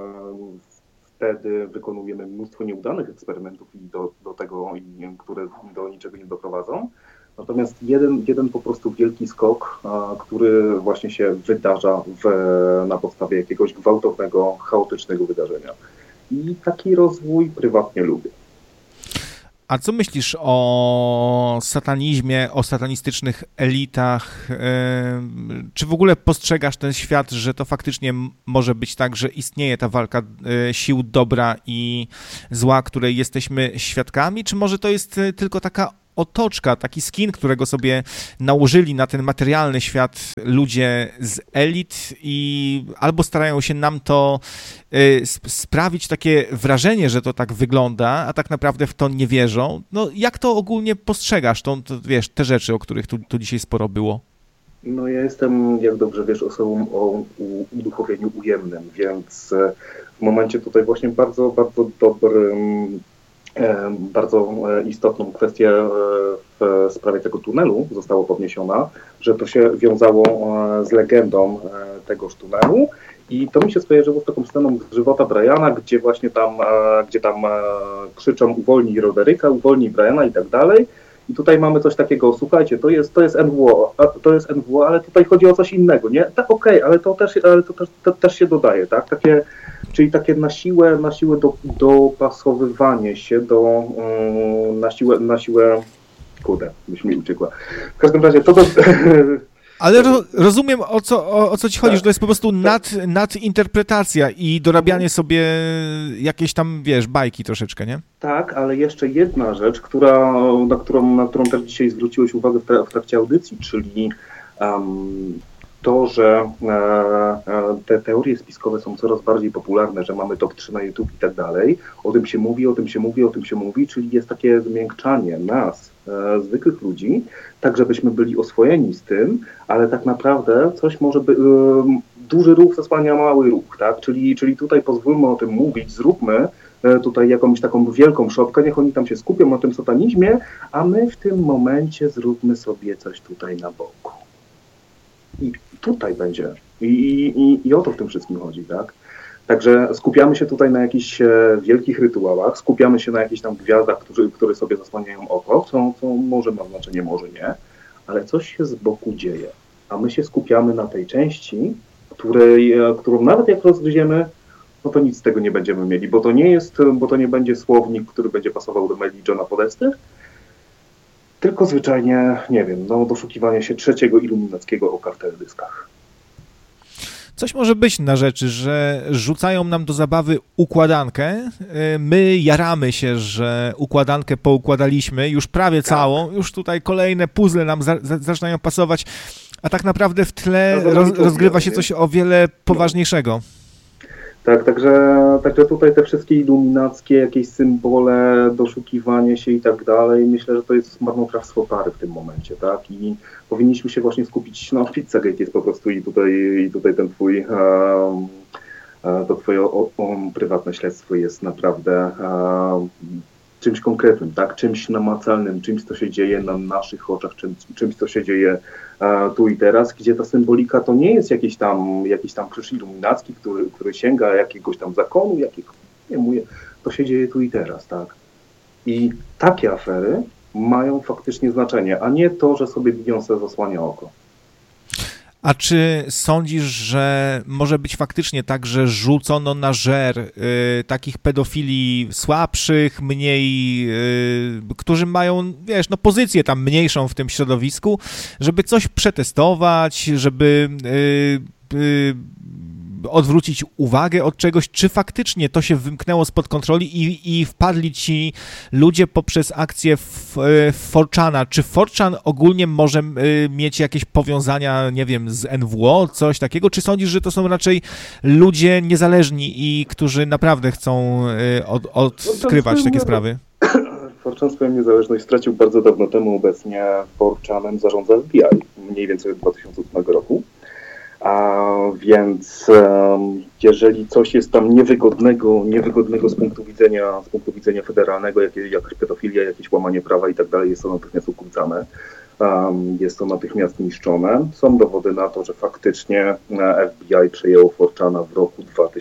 wtedy wykonujemy mnóstwo nieudanych eksperymentów które do niczego nie doprowadzą. Natomiast jeden po prostu wielki skok, który właśnie się wydarza na podstawie jakiegoś gwałtownego, chaotycznego wydarzenia. I taki rozwój prywatnie lubię. A co myślisz o satanizmie, o satanistycznych elitach? Czy w ogóle postrzegasz ten świat, że to faktycznie może być tak, że istnieje ta walka sił dobra i zła, której jesteśmy świadkami? Czy może to jest tylko taka otoczka, taki skin, którego sobie nałożyli na ten materialny świat ludzie z elit i albo starają się nam to sprawić takie wrażenie, że to tak wygląda, a tak naprawdę w to nie wierzą. No jak to ogólnie postrzegasz, te rzeczy, o których tu dzisiaj sporo było? No ja jestem, jak dobrze wiesz, osobą o uduchowieniu ujemnym, więc w momencie tutaj właśnie bardzo, bardzo dobrym, bardzo istotną kwestię w sprawie tego tunelu zostało podniesiona, że to się wiązało z legendą tegoż tunelu i to mi się skojarzyło z taką sceną z żywota Briana, gdzie właśnie tam krzyczą uwolnij Roderyka, uwolnij Briana i tak dalej. I tutaj mamy coś takiego, słuchajcie, to jest NWO, ale tutaj chodzi o coś innego, nie? Tak, okej, ale to też się dodaje, tak? Czyli takie na siłę dopasowywanie się na siłę, kurde, byś mi uciekła. W każdym razie to... Ale rozumiem, o co ci chodzi, że to jest po prostu nadinterpretacja i dorabianie sobie jakieś tam, wiesz, bajki troszeczkę, nie? Tak, ale jeszcze jedna rzecz, na którą też dzisiaj zwróciłeś uwagę w trakcie audycji, czyli to, że te teorie spiskowe są coraz bardziej popularne, że mamy top 3 na YouTube i tak dalej. O tym się mówi, czyli jest takie zmiękczanie nas, zwykłych ludzi, tak żebyśmy byli oswojeni z tym, ale tak naprawdę coś może być, duży ruch zasłania mały ruch, tak? Czyli tutaj pozwólmy o tym mówić, zróbmy tutaj jakąś taką wielką szopkę, niech oni tam się skupią na tym satanizmie, a my w tym momencie zróbmy sobie coś tutaj na boku. I tutaj będzie. I o to w tym wszystkim chodzi, tak? Także skupiamy się tutaj na jakichś wielkich rytuałach, skupiamy się na jakichś tam gwiazdach, które sobie zasłaniają oko, co może ma znaczenie, może nie, ale coś się z boku dzieje. A my się skupiamy na tej części, którą nawet jak rozgryziemy, no to nic z tego nie będziemy mieli, bo to nie będzie słownik, który będzie pasował do maili Johna Podesty, tylko zwyczajnie, nie wiem, doszukiwanie się trzeciego iluminackiego oka w teledyskach. Coś może być na rzeczy, że rzucają nam do zabawy układankę, my jaramy się, że układankę poukładaliśmy, już prawie całą, już tutaj kolejne puzzle nam zaczynają pasować, a tak naprawdę w tle rozgrywa się coś o wiele poważniejszego. Tak, także tutaj te wszystkie iluminackie, jakieś symbole, doszukiwanie się i tak dalej, myślę, że to jest marnotrawstwo pary w tym momencie, tak? I powinniśmy się właśnie skupić, Pizzagate jest po prostu i tutaj ten to twoje prywatne śledztwo jest naprawdę czymś konkretnym, tak? Czymś namacalnym, czymś, co się dzieje na naszych oczach, czymś, co się dzieje tu i teraz, gdzie ta symbolika to nie jest jakiś tam krzyż iluminacki, który sięga jakiegoś tam zakonu, to się dzieje tu i teraz, tak? I takie afery mają faktycznie znaczenie, a nie to, że sobie Beyoncé zasłania oko. A czy sądzisz, że może być faktycznie tak, że rzucono na żer takich pedofili słabszych, mniej, którzy mają, wiesz, no pozycję tam mniejszą w tym środowisku, żeby coś przetestować, żeby odwrócić uwagę od czegoś, czy faktycznie to się wymknęło spod kontroli i wpadli ci ludzie poprzez akcję 4chana. Czy 4chan ogólnie może mieć jakieś powiązania, nie wiem, z NWO, coś takiego? Czy sądzisz, że to są raczej ludzie niezależni i którzy naprawdę chcą odkrywać takie sprawy? 4chan swoją niezależność stracił bardzo dawno temu. Obecnie 4chanem zarządza FBI, mniej więcej od 2008 roku. Więc jeżeli coś jest tam niewygodnego z punktu widzenia federalnego, jakaś pedofilia, jakieś łamanie prawa i tak dalej, jest to natychmiast ukrócane, jest to natychmiast niszczone. Są dowody na to, że faktycznie FBI przejęło 4chana w roku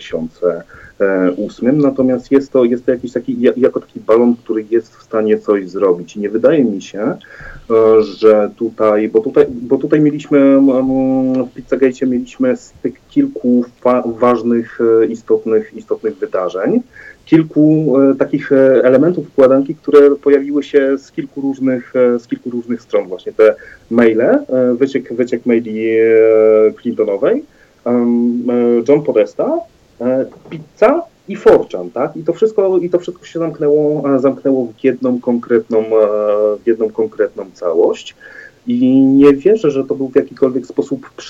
2008, natomiast jest to jakiś taki, jako taki balon, który jest w stanie coś zrobić. I nie wydaje mi się, że bo tutaj mieliśmy, w Pizzagate mieliśmy z tych kilku ważnych, istotnych wydarzeń, kilku takich elementów układanki, które pojawiły się z kilku różnych stron. Właśnie te maile, wyciek maili Clintonowej, John Podesta, pizza i 4chan, tak? I to wszystko się zamknęło w jedną konkretną całość. I nie wierzę, że to był w jakikolwiek sposób